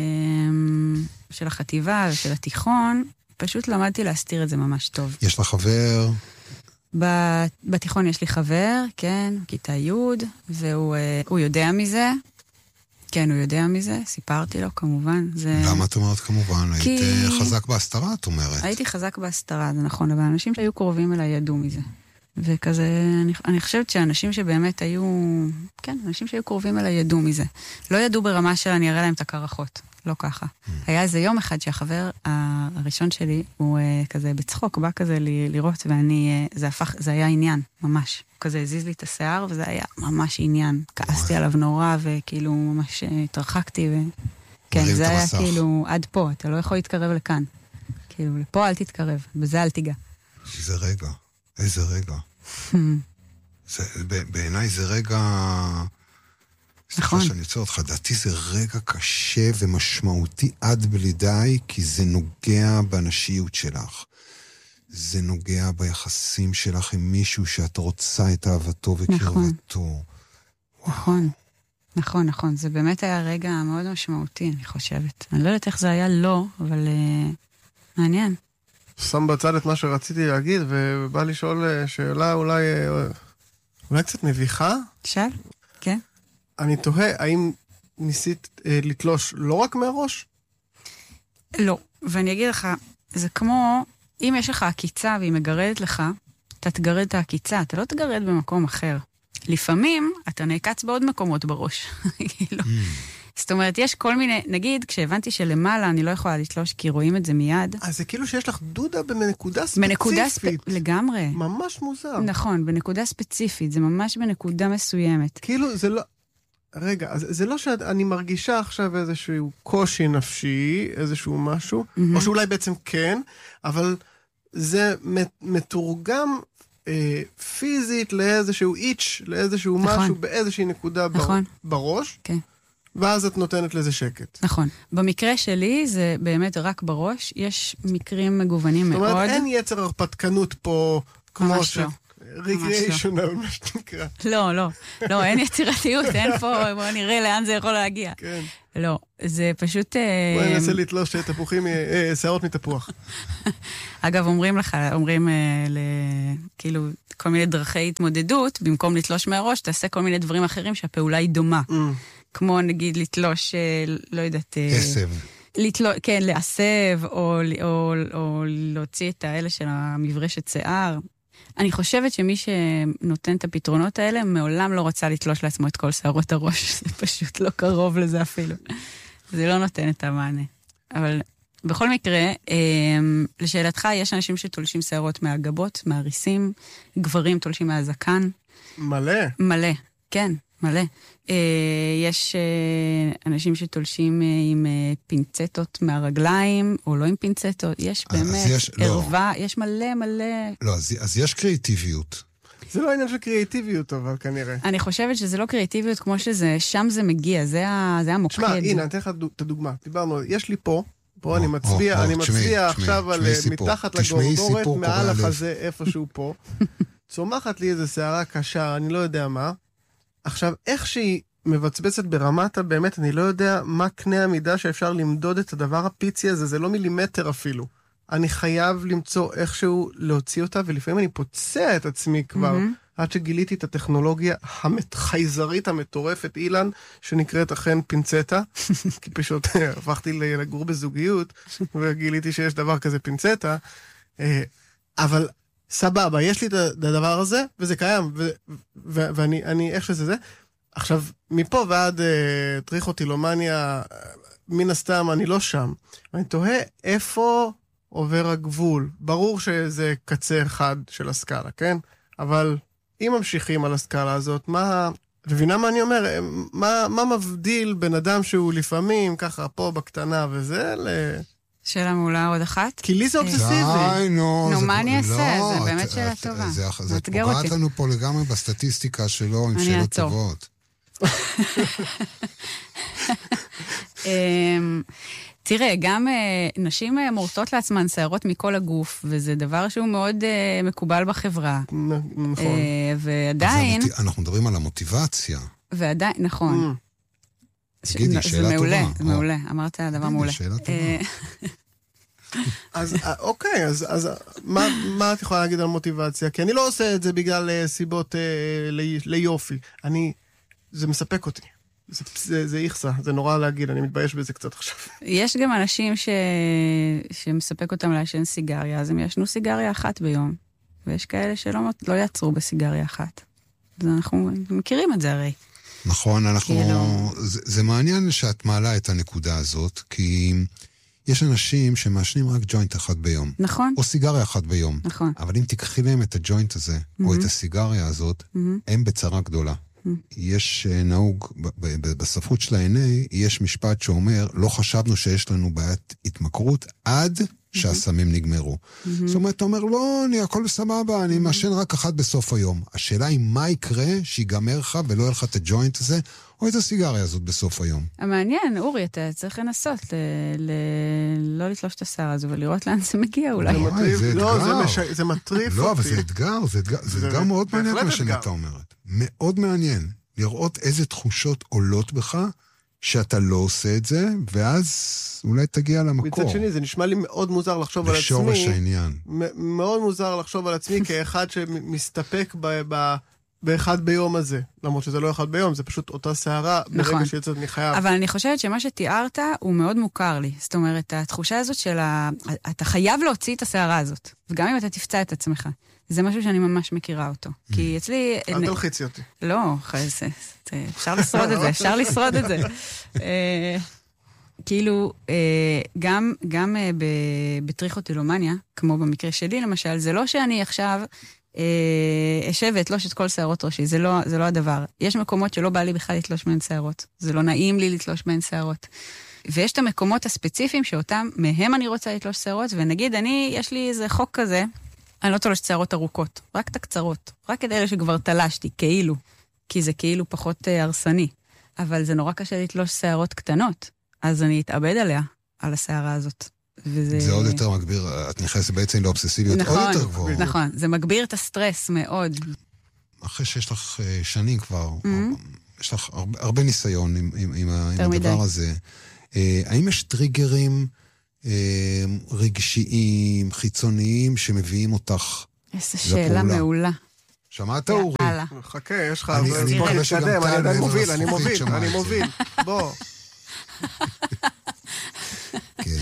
של החטיבה ושל התיכון, פשוט למדתי להסתיר את זה ממש טוב. יש לך חבר? בתיכון יש לי חבר, כן, כיתה י', והוא יודע מזה. כן, הוא יודע מזה, סיפרתי לו כמובן. למה את אומרת כמובן? היית חזק בהסתרה, את אומרת. הייתי חזק בהסתרה, זה נכון, אבל אנשים שהיו קרובים אליי ידעו מזה. וכזה, אני חושבת שאנשים שבאמת היו, כן, אנשים שהיו קרובים אליי ידעו מזה. לא ידעו ברמה של אני אראה להם את הקרחות, לא ככה. היה איזה יום אחד שהחבר הראשון שלי, הוא כזה בצחוק, בא כזה לראות, ואני, זה היה עניין, ממש. הוא כזה הזיז לי את השיער, וזה היה ממש עניין. כעסתי עליו נורא, וכאילו ממש התרחקתי, כן, זה היה כאילו, עד פה, אתה לא יכול להתקרב לכאן. כאילו, לפה אל תתקרב, בזה אל תיגע. איזה רגע. איזה רגע. בעיניי זה רגע... סליחה שאני יוצא אותך, דעתי זה רגע קשה ומשמעותי עד בלי די, כי זה נוגע בנשיות שלך. זה נוגע ביחסים שלך עם מישהו שאת רוצה את אהבתו וקרבתו. נכון, נכון, נכון. זה באמת היה רגע מאוד משמעותי, אני חושבת. אני לא יודעת איך זה היה לא, אבל מעניין. שם בצד את מה שרציתי להגיד, ובא לשאול שאלה אולי קצת מביכה. שאל? כן. אני תוהה, האם ניסית לתלוש לא רק מהראש? לא, ואני אגיד לך, זה כמו, אם יש לך עקיצה והיא מגרדת לך, אתה תגרד את העקיצה, אתה לא תגרד במקום אחר. לפעמים אתה נעקץ בעוד מקומות בראש. כאילו. זאת אומרת, יש כל מיני, נגיד, כשהבנתי שלמעלה אני לא יכולה לתלוש, כי רואים את זה מיד. אז זה כאילו שיש לך דודה בנקודה ספציפית. בנקודה לגמרי. ממש מוזר. נכון, בנקודה ספציפית, זה ממש בנקודה מסוימת. כאילו, זה לא... רגע, זה לא שאני מרגישה עכשיו איזשהו קושי נפשי, איזשהו משהו, או שאולי בעצם כן, אבל זה מתורגם פיזית לאיזשהו איץ', לאיזשהו משהו באיזושהי נקודה בראש. כן. ואז את נותנת לזה שקט. נכון. במקרה שלי זה באמת רק בראש, יש מקרים מגוונים מאוד. זאת אומרת, אין יצר הרפתקנות פה, כמו ש... לא. רגריישונל, מה שנקרא. לא, אין יצירתיות, אין פה, בוא נראה לאן זה יכול להגיע. כן. לא, זה פשוט... בואי ננסה לתלוש תפוחים, שערות מתפוח. אגב, אומרים כאילו, כל מיני דרכי התמודדות, במקום לתלוש מהראש, תעשה כל מיני דברים אחרים שהפעולה היא דומה. כמו נגיד לתלוש, לא יודעת... עשב. כן, לעשב, או להוציא את האלה של המברשת שיער. אני חושבת שמי שנותן את הפתרונות האלה, מעולם לא רוצה לתלוש לעצמו את כל שערות הראש. זה פשוט לא קרוב לזה אפילו. זה לא נותן את המענה. אבל בכל מקרה, לשאלתך, יש אנשים שתולשים שערות מהגבות, מהריסים, גברים תולשים מהזקן. מלא, כן, מלא. יש אנשים שתולשים עם פינצטות מהרגליים, או לא עם פינצטות. יש באמת ערווה, יש מלא. לא, אז יש קריאטיביות. זה לא עניין של קריאטיביות, אבל כנראה. אני חושבת שזה לא קריאטיביות כמו שזה, שם זה מגיע, זה המוקד. תשמע, הנה, אני אתן לך את הדוגמה. דיברנו, יש לי פה אני מצביע עכשיו על מתחת לגורדורת, מעל החזה איפשהו פה. צומחת לי איזו שערה קשה, אני לא יודע מה. עכשיו, איך שהיא מבצבצת ברמת באמת, אני לא יודע מה קנה המידה שאפשר למדוד את הדבר הפיצי הזה, זה לא מילימטר אפילו. אני חייב למצוא איכשהו להוציא אותה, ולפעמים אני פוצע את עצמי כבר, עד שגיליתי את הטכנולוגיה החייזרית המטורפת, אילן, שנקראת אכן פינצטה, כי פשוט הפכתי לגור בזוגיות, וגיליתי שיש דבר כזה פינצטה, אבל סבבה, יש לי את הדבר הזה, וזה קיים, ואני איך שזה זה. עכשיו, מפה ועד טריכוטילומניה, מן הסתם אני לא שם. אני תוהה איפה עובר הגבול. ברור שזה קצה אחד של הסקאלה, כן? אבל אם ממשיכים על הסקאלה הזאת, מבינה מה אני אומר? מה מבדיל בן אדם שהוא לפעמים ככה פה בקטנה וזה שאלה מעולה עוד אחת. כי לי זה אובססיבי. נו, מה אני אעשה? זה באמת שאלה טובה. זה פוגעת לנו פה לגמרי בסטטיסטיקה שלו עם שאלות טובות. תראה, גם נשים מורטות לעצמן שערות מכל הגוף, וזה דבר שהוא מאוד מקובל בחברה. נכון. ועדיין... אנחנו מדברים על המוטיבציה. ועדיין, נכון. תגידי, שאלה טובה. זה מעולה, אמרת דבר מעולה. שאלה טובה. אז אוקיי, אז מה את יכולה להגיד על מוטיבציה? כי אני לא עושה את זה בגלל סיבות ליופי. זה מספק אותי. זה איכסה, זה נורא להגיד, אני מתבייש בזה קצת עכשיו. יש גם אנשים שמספק אותם לעשן סיגריה, אז הם ישנו סיגריה אחת ביום, ויש כאלה שלא יעצרו בסיגריה אחת. אז אנחנו מכירים את זה הרי. נכון, זה מעניין שאת מעלה את הנקודה הזאת, כי יש אנשים שמעשנים רק ג'וינט אחד ביום. נכון. או סיגריה אחת ביום. נכון. אבל אם תיקחי להם את הג'וינט הזה, או את הסיגריה הזאת, הם בצרה גדולה. יש נהוג, בספרות של ה-NA, יש משפט שאומר, לא חשבנו שיש לנו בעיית התמכרות עד שהסמים נגמרו. זאת אומרת, אתה אומר, לא, הכל סבבה, אני מעשן רק אחת בסוף היום. השאלה היא מה יקרה שיגמר לך ולא יהיה לך את הג'וינט הזה, או את הסיגריה הזאת בסוף היום. המעניין, אורי, אתה צריך לנסות לא לתלוש את השיער הזו ולראות לאן זה מגיע אולי. זה מטריף אותי. לא, אבל זה אתגר, זה אתגר מאוד מעניין מה שאתה אומרת. מאוד מעניין לראות איזה תחושות עולות בך שאתה לא עושה את זה, ואז אולי תגיע למקור. מצד שני, זה נשמע לי מאוד מוזר לחשוב על עצמי. בשורש העניין. מאוד מוזר לחשוב על עצמי כאחד שמסתפק באחד ביום הזה. למרות שזה לא אחד ביום, זה פשוט אותה שערה ברגע שיוצאת מחייו. אבל אני חושבת שמה שתיארת הוא מאוד מוכר לי. זאת אומרת, התחושה הזאת של אתה חייב להוציא את השערה הזאת, וגם אם אתה תפצע את עצמך. זה משהו שאני ממש מכירה אותו. כי אצלי... אל תלחיצי אותי. לא, אפשר לשרוד את זה, אפשר לשרוד את זה. כאילו, גם בטריכוטילומניה, כמו במקרה שלי למשל, זה לא שאני עכשיו אשב ואתלוש את כל שערות ראשי, זה לא הדבר. יש מקומות שלא בא לי בכלל לתלוש מהן שערות. זה לא נעים לי לתלוש מהן שערות. ויש את המקומות הספציפיים שאותם, מהם אני רוצה לתלוש שערות, ונגיד, יש לי איזה חוק כזה, אני לא תולש שערות ארוכות, רק את הקצרות. רק את אלה שכבר תלשתי, כאילו. כי זה כאילו פחות הרסני. אבל זה נורא קשה לתלוש שערות קטנות, אז אני אתאבד עליה, על השערה הזאת. זה עוד יותר מגביר, את נכנסת בעצם לאובססיביות עוד יותר גבוהה. נכון, זה מגביר את הסטרס מאוד. אחרי שיש לך שנים כבר, יש לך הרבה ניסיון עם הדבר הזה. האם יש טריגרים רגשיים, חיצוניים, שמביאים אותך לפעולה? איזו שאלה מעולה. שמעת, אורי? חכה, יש לך... אני מקווה שגם אני מוביל. בוא. כן.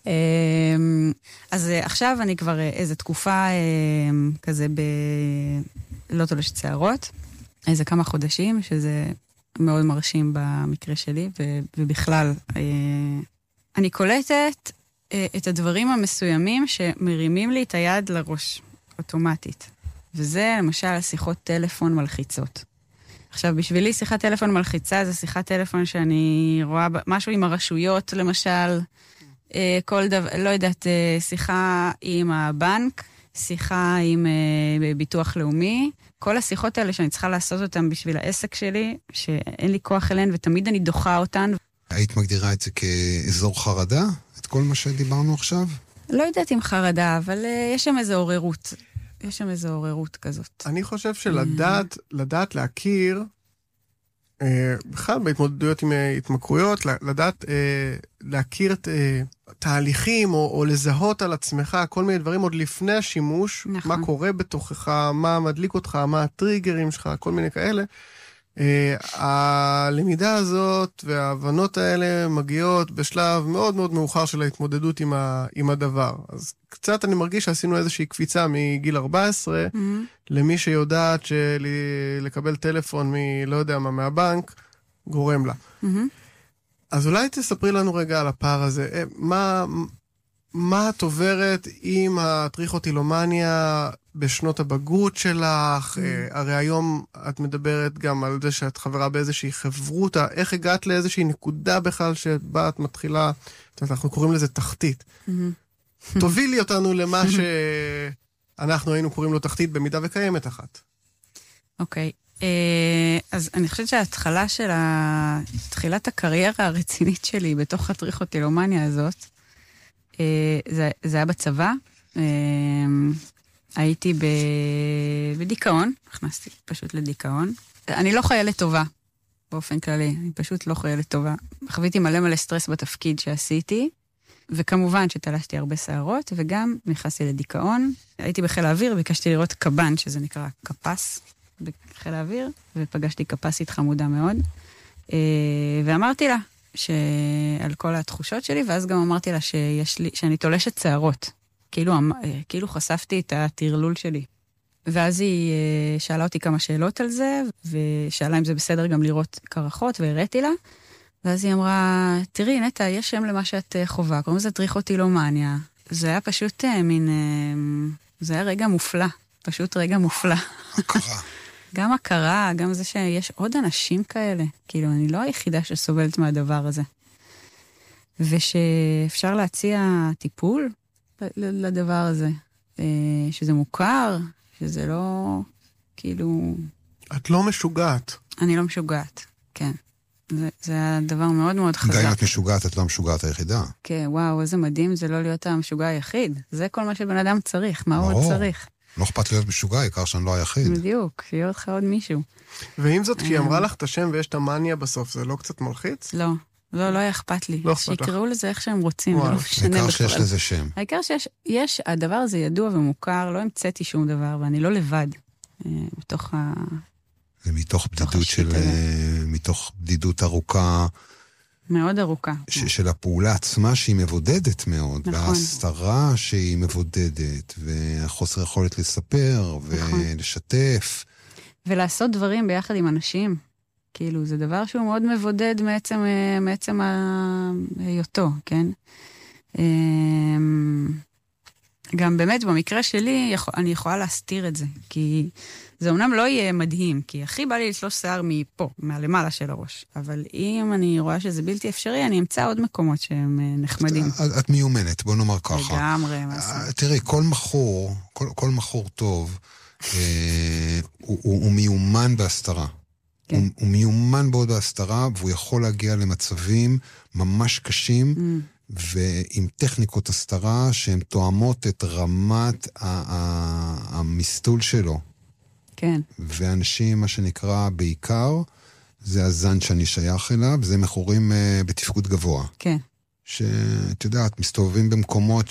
אז עכשיו אני כבר איזו תקופה כזה לא תולשת שערות, איזה כמה חודשים, שזה מאוד מרשים במקרה שלי, ובכלל, אני קולטת את הדברים המסוימים שמרימים לי את היד לראש, אוטומטית. וזה למשל שיחות טלפון מלחיצות. עכשיו, בשבילי שיחת טלפון מלחיצה זה שיחת טלפון שאני רואה משהו עם הרשויות, למשל, כל דבר, לא יודעת, שיחה עם הבנק, שיחה עם ביטוח לאומי, כל השיחות האלה שאני צריכה לעשות אותן בשביל העסק שלי, שאין לי כוח אליהן ותמיד אני דוחה אותן. היית מגדירה את זה כאזור חרדה? את כל מה שדיברנו עכשיו? לא יודעת אם חרדה, אבל יש שם איזו עוררות. יש שם איזו עוררות כזאת. אני חושב לדעת להכיר, בכלל בהתמודדויות עם התמכרויות, לדעת להכיר את תהליכים או לזהות על עצמך, כל מיני דברים עוד לפני השימוש, מה קורה בתוכך, מה מדליק אותך, מה הטריגרים שלך, כל מיני כאלה. הלמידה הזאת וההבנות האלה מגיעות בשלב מאוד מאוד מאוחר של ההתמודדות עם הדבר. אז קצת אני מרגיש שעשינו איזושהי קפיצה מגיל 14, למי שיודעת לקבל טלפון לא יודע מה, מהבנק, גורם לה. אז אולי תספרי לנו רגע על הפער הזה. מה את עוברת עם הטריכוטילומניה בשנות הבגרות שלך? הרי היום את מדברת גם על זה שאת חברה באיזושהי חברותה. איך הגעת לאיזושהי נקודה בכלל שבה את מתחילה, אנחנו קוראים לזה תחתית. תובילי אותנו למה שאנחנו היינו קוראים לו תחתית במידה וקיימת אחת. אוקיי. אז אני חושבת שההתחלה של תחילת הקריירה הרצינית שלי בתוך הטריכוטילומניה הזאת, זה היה בצבא. הייתי בדיכאון, נכנסתי פשוט לדיכאון. אני לא חיילת טובה, באופן כללי, אני פשוט לא חיילת טובה. חוויתי מלא סטרס בתפקיד שעשיתי, וכמובן שתלשתי הרבה שערות, וגם נכנסתי לדיכאון. הייתי בחיל האוויר, ביקשתי לראות קב"ן, שזה נקרא קפ"ס, בחיל האוויר, ופגשתי קפ"סית חמודה מאוד, ואמרתי לה על כל התחושות שלי, ואז גם אמרתי לה שאני תולשת שערות. כאילו חשפתי את התרלול שלי. ואז היא שאלה אותי כמה שאלות על זה, ושאלה אם זה בסדר גם לראות קרחות, והראיתי לה. ואז היא אמרה, תראי, נטע, יש שם למה שאת חובה, קוראים לזה טריכוטילומניה. זה היה פשוט זה היה רגע מופלא, פשוט רגע מופלא. הכרה. גם הכרה, גם זה שיש עוד אנשים כאלה. כאילו, אני לא היחידה שסובלת מהדבר הזה. ושאפשר להציע טיפול לדבר הזה. שזה מוכר, שזה לא, כאילו... את לא משוגעת. אני לא משוגעת, כן. זה הדבר מאוד מאוד חזק. גם אם את משוגעת, את לא המשוגעת היחידה. כן, וואו, איזה מדהים, זה לא להיות המשוגע היחיד. זה כל מה שבן אדם צריך, מה הוא עוד צריך. לא אכפת להיות משוגע, עיקר שאני לא היחיד. בדיוק, שיהיה אותך עוד מישהו. ועם זאת, כשהיא אמרה לך את השם ויש את המניה בסוף, זה לא קצת מלחיץ? לא, לא היה אכפת לי. שיקראו לזה איך שהם רוצים, לא משנה בכלל. העיקר שיש לזה שם. העיקר שיש, הדבר הזה ידוע ומוכר, לא המצאתי שום דבר, ואני לא לבד בתוך ה... זה מתוך בדידות ארוכה. מאוד ארוכה. של הפעולה עצמה שהיא מבודדת מאוד. נכון. וההסתרה שהיא מבודדת, והחוסר יכולת לספר, ולשתף. ולעשות דברים ביחד עם אנשים. כאילו, זה דבר שהוא מאוד מבודד מעצם היותו, כן? גם באמת, במקרה שלי, אני יכולה להסתיר את זה, כי זה אומנם לא יהיה מדהים, כי הכי בא לי לתלוש שיער מפה, מהלמעלה של הראש, אבל אם אני רואה שזה בלתי אפשרי, אני אמצא עוד מקומות שהם נחמדים. את מיומנת, בוא נאמר ככה. לגמרי. תראי, כל מכור טוב, הוא מיומן בהסתרה. הוא מיומן מאוד בהסתרה, והוא יכול להגיע למצבים ממש קשים, ועם טכניקות הסתרה שהן תואמות את רמת המסתול שלו. כן. ואנשים, מה שנקרא בעיקר, זה הזן שאני שייך אליו, זה מכורים בתפקוד גבוה. כן. שאת יודעת, מסתובבים במקומות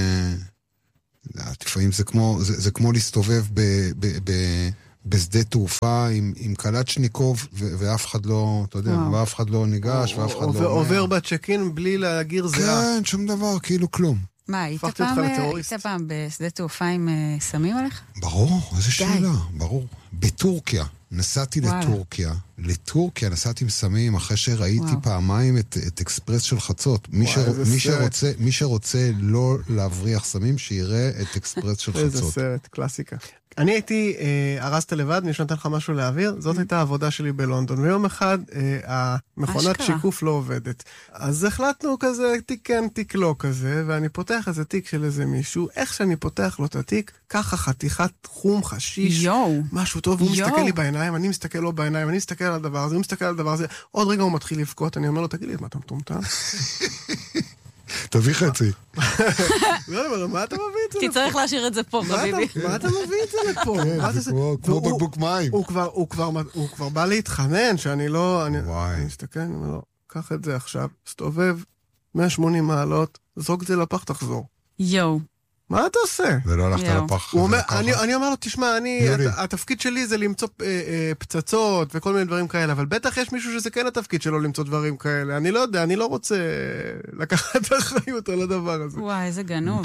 לפעמים זה כמו להסתובב בשדה תעופה עם קלצ'ניקוב, ואף אחד לא, אתה יודע, ואף אחד לא ניגש, ואף אחד לא... עובר בצ'קין בלי להגיר זהה. כן, שום דבר, כאילו כלום. מה, היית פעם בשדה תעופה עם סמים עליך? ברור, איזו שאלה, ברור. בטורקיה, נסעתי לטורקיה נסעתי עם סמים, אחרי שראיתי פעמיים את אקספרס של חצות. מי שרוצה לא להבריח סמים, שיראה את אקספרס של חצות. איזה סרט, קלאסיקה. אני הייתי, הרסת לבד, מי שנתן לך משהו להעביר, זאת הייתה העבודה שלי בלונדון, ויום אחד המכונת שיקוף לא עובדת. אז החלטנו כזה, תיק כן, תיק לא כזה, ואני פותח איזה תיק של איזה מישהו, איך שאני פותח לו את התיק, ככה חתיכת חום, חשיש, משהו טוב, הוא מסתכל לי בעיניים, אני מסתכל לו בעיניים, אני מסתכל על הדבר הזה, הוא מסתכל על הדבר הזה, עוד רגע הוא מתחיל לבכות, אני אומר לו, תגיד לי, מה אתה מטומטם? תביא חצי. לא, מה אתה מביא את זה לפה? תצטרך להשאיר את זה פה, חביבי. מה אתה מביא את זה לפה? זה כמו בקבוק מים. הוא כבר בא להתחנן, שאני לא... אני מסתכל, אני אומר לו, קח את זה עכשיו, סתובב 180 מעלות, זרוק את זה לפח, תחזור. יואו. מה אתה עושה? ולא הלכת לפח. אני אומר לו, תשמע, התפקיד שלי זה למצוא פצצות וכל מיני דברים כאלה, אבל בטח יש מישהו שזה כן התפקיד שלו למצוא דברים כאלה. אני לא יודע, אני לא רוצה לקחת אחריות על הדבר הזה. וואי, איזה גנוב.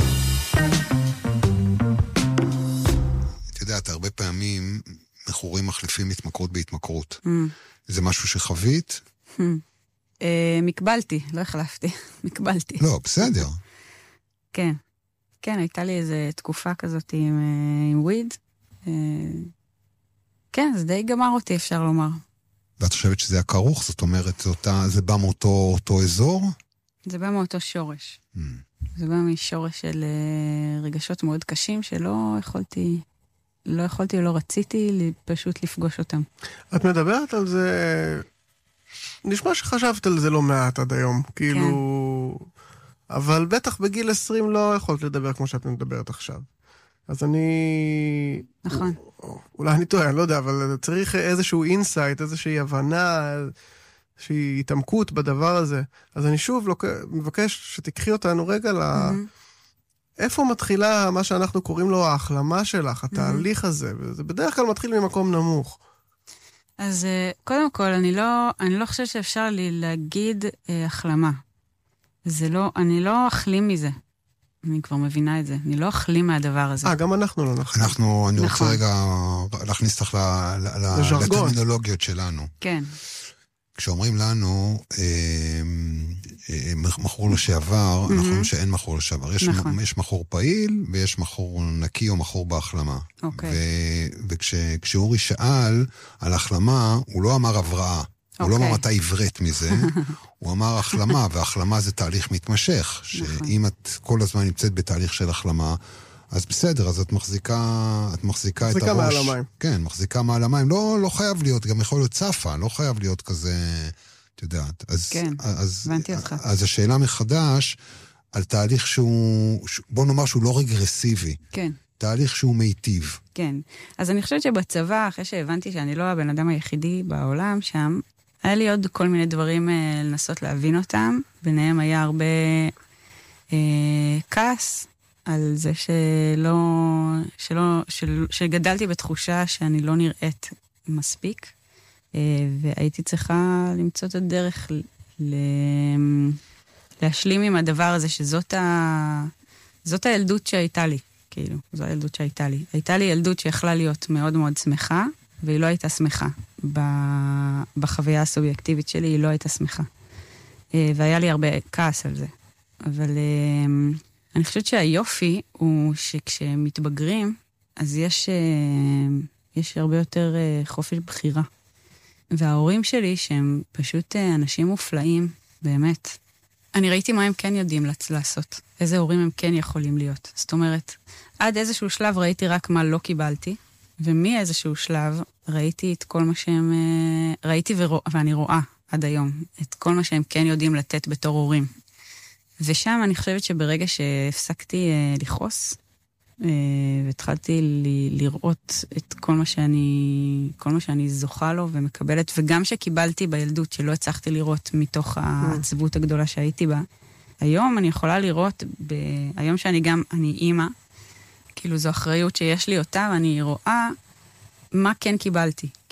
אתה יודע, הרבה פעמים מכורים מחליפים התמכרות בהתמכרות. זה משהו שחווית? מקבלתי, לא החלפתי. מקבלתי. לא, בסדר. כן. כן, הייתה לי איזו תקופה כזאת עם וויד. כן, זה די גמר אותי, אפשר לומר. ואת חושבת שזה היה כרוך? זאת אומרת, זה בא מאותו אזור? זה בא מאותו שורש. זה בא משורש של רגשות מאוד קשים, שלא יכולתי, לא רציתי פשוט לפגוש אותם. את מדברת על זה... נשמע שחשבת על זה לא מעט עד היום. כאילו... אבל בטח בגיל 20 לא יכולת לדבר כמו שאת מדברת עכשיו. אז אני... נכון. אולי אני טועה, אני לא יודע, אבל צריך איזשהו אינסייט, איזושהי הבנה, איזושהי התעמקות בדבר הזה. אז אני שוב מבקש שתקחי אותנו רגע איפה מתחילה מה שאנחנו קוראים לו ההחלמה שלך, התהליך הזה, וזה בדרך כלל מתחיל ממקום נמוך. אז קודם כל, אני לא חושבת שאפשר לי להגיד החלמה. אני לא אחלים מזה. אני כבר מבינה את זה. אני לא אחלים מהדבר הזה. גם אנחנו לא נחלים. אני רוצה רגע להכניס לך לטרמינולוגיות שלנו. כן. כשאומרים לנו מכור לשעבר, אנחנו אומרים שאין מכור לשעבר. יש מכור פעיל ויש מכור נקי או מכור בהחלמה. וכשאורי שאל על החלמה, הוא לא אמר הבראה. הוא לא אמר מתי עברת מזה, הוא אמר החלמה, והחלמה זה תהליך מתמשך, שאם את כל הזמן נמצאת בתהליך של החלמה, אז בסדר, אז את מחזיקה את מחזיקה את הראש. מעל המים. כן, מחזיקה מעל המים. לא חייב להיות, גם יכול להיות צפה, לא חייב להיות כזה, את יודעת. כן, הבנתי אותך. אז השאלה מחדש, על תהליך בוא נאמר שהוא לא רגרסיבי. כן. תהליך שהוא מיטיב. כן. אז אני חושבת שבצבא, אחרי שהבנתי שאני לא הבן אדם היחידי בעולם שם, היה לי עוד כל מיני דברים לנסות להבין אותם. ביניהם היה הרבה כעס על זה שגדלתי בתחושה שאני לא נראית מספיק, והייתי צריכה למצוא את הדרך להשלים עם הדבר הזה, שזאת הילדות שהייתה לי. כאילו, זו הילדות שהייתה לי. הייתה לי ילדות שיכלה להיות מאוד מאוד שמחה, והיא לא הייתה שמחה. בחוויה הסובייקטיבית שלי היא לא הייתה שמחה. והיה לי הרבה כעס על זה. אבל אני חושבת שהיופי הוא שכשמתבגרים, אז יש הרבה יותר חופש בחירה. וההורים שלי, שהם פשוט אנשים מופלאים, באמת, אני ראיתי מה הם כן יודעים לעשות. איזה הורים הם כן יכולים להיות. זאת אומרת, עד איזשהו שלב ראיתי רק מה לא קיבלתי, ומאיזשהו שלב ראיתי את כל מה שהם, ואני רואה עד היום, את כל מה שהם כן יודעים לתת בתור הורים. ושם אני חושבת שברגע שהפסקתי לכעוס, והתחלתי לראות את כל מה שאני זוכה לו ומקבלת, וגם שקיבלתי בילדות שלא הצלחתי לראות מתוך העצבות הגדולה שהייתי בה, היום אני יכולה לראות, היום שאני אימא, כאילו זו אחריות שיש לי אותה, ואני רואה מה כן קיבלתי.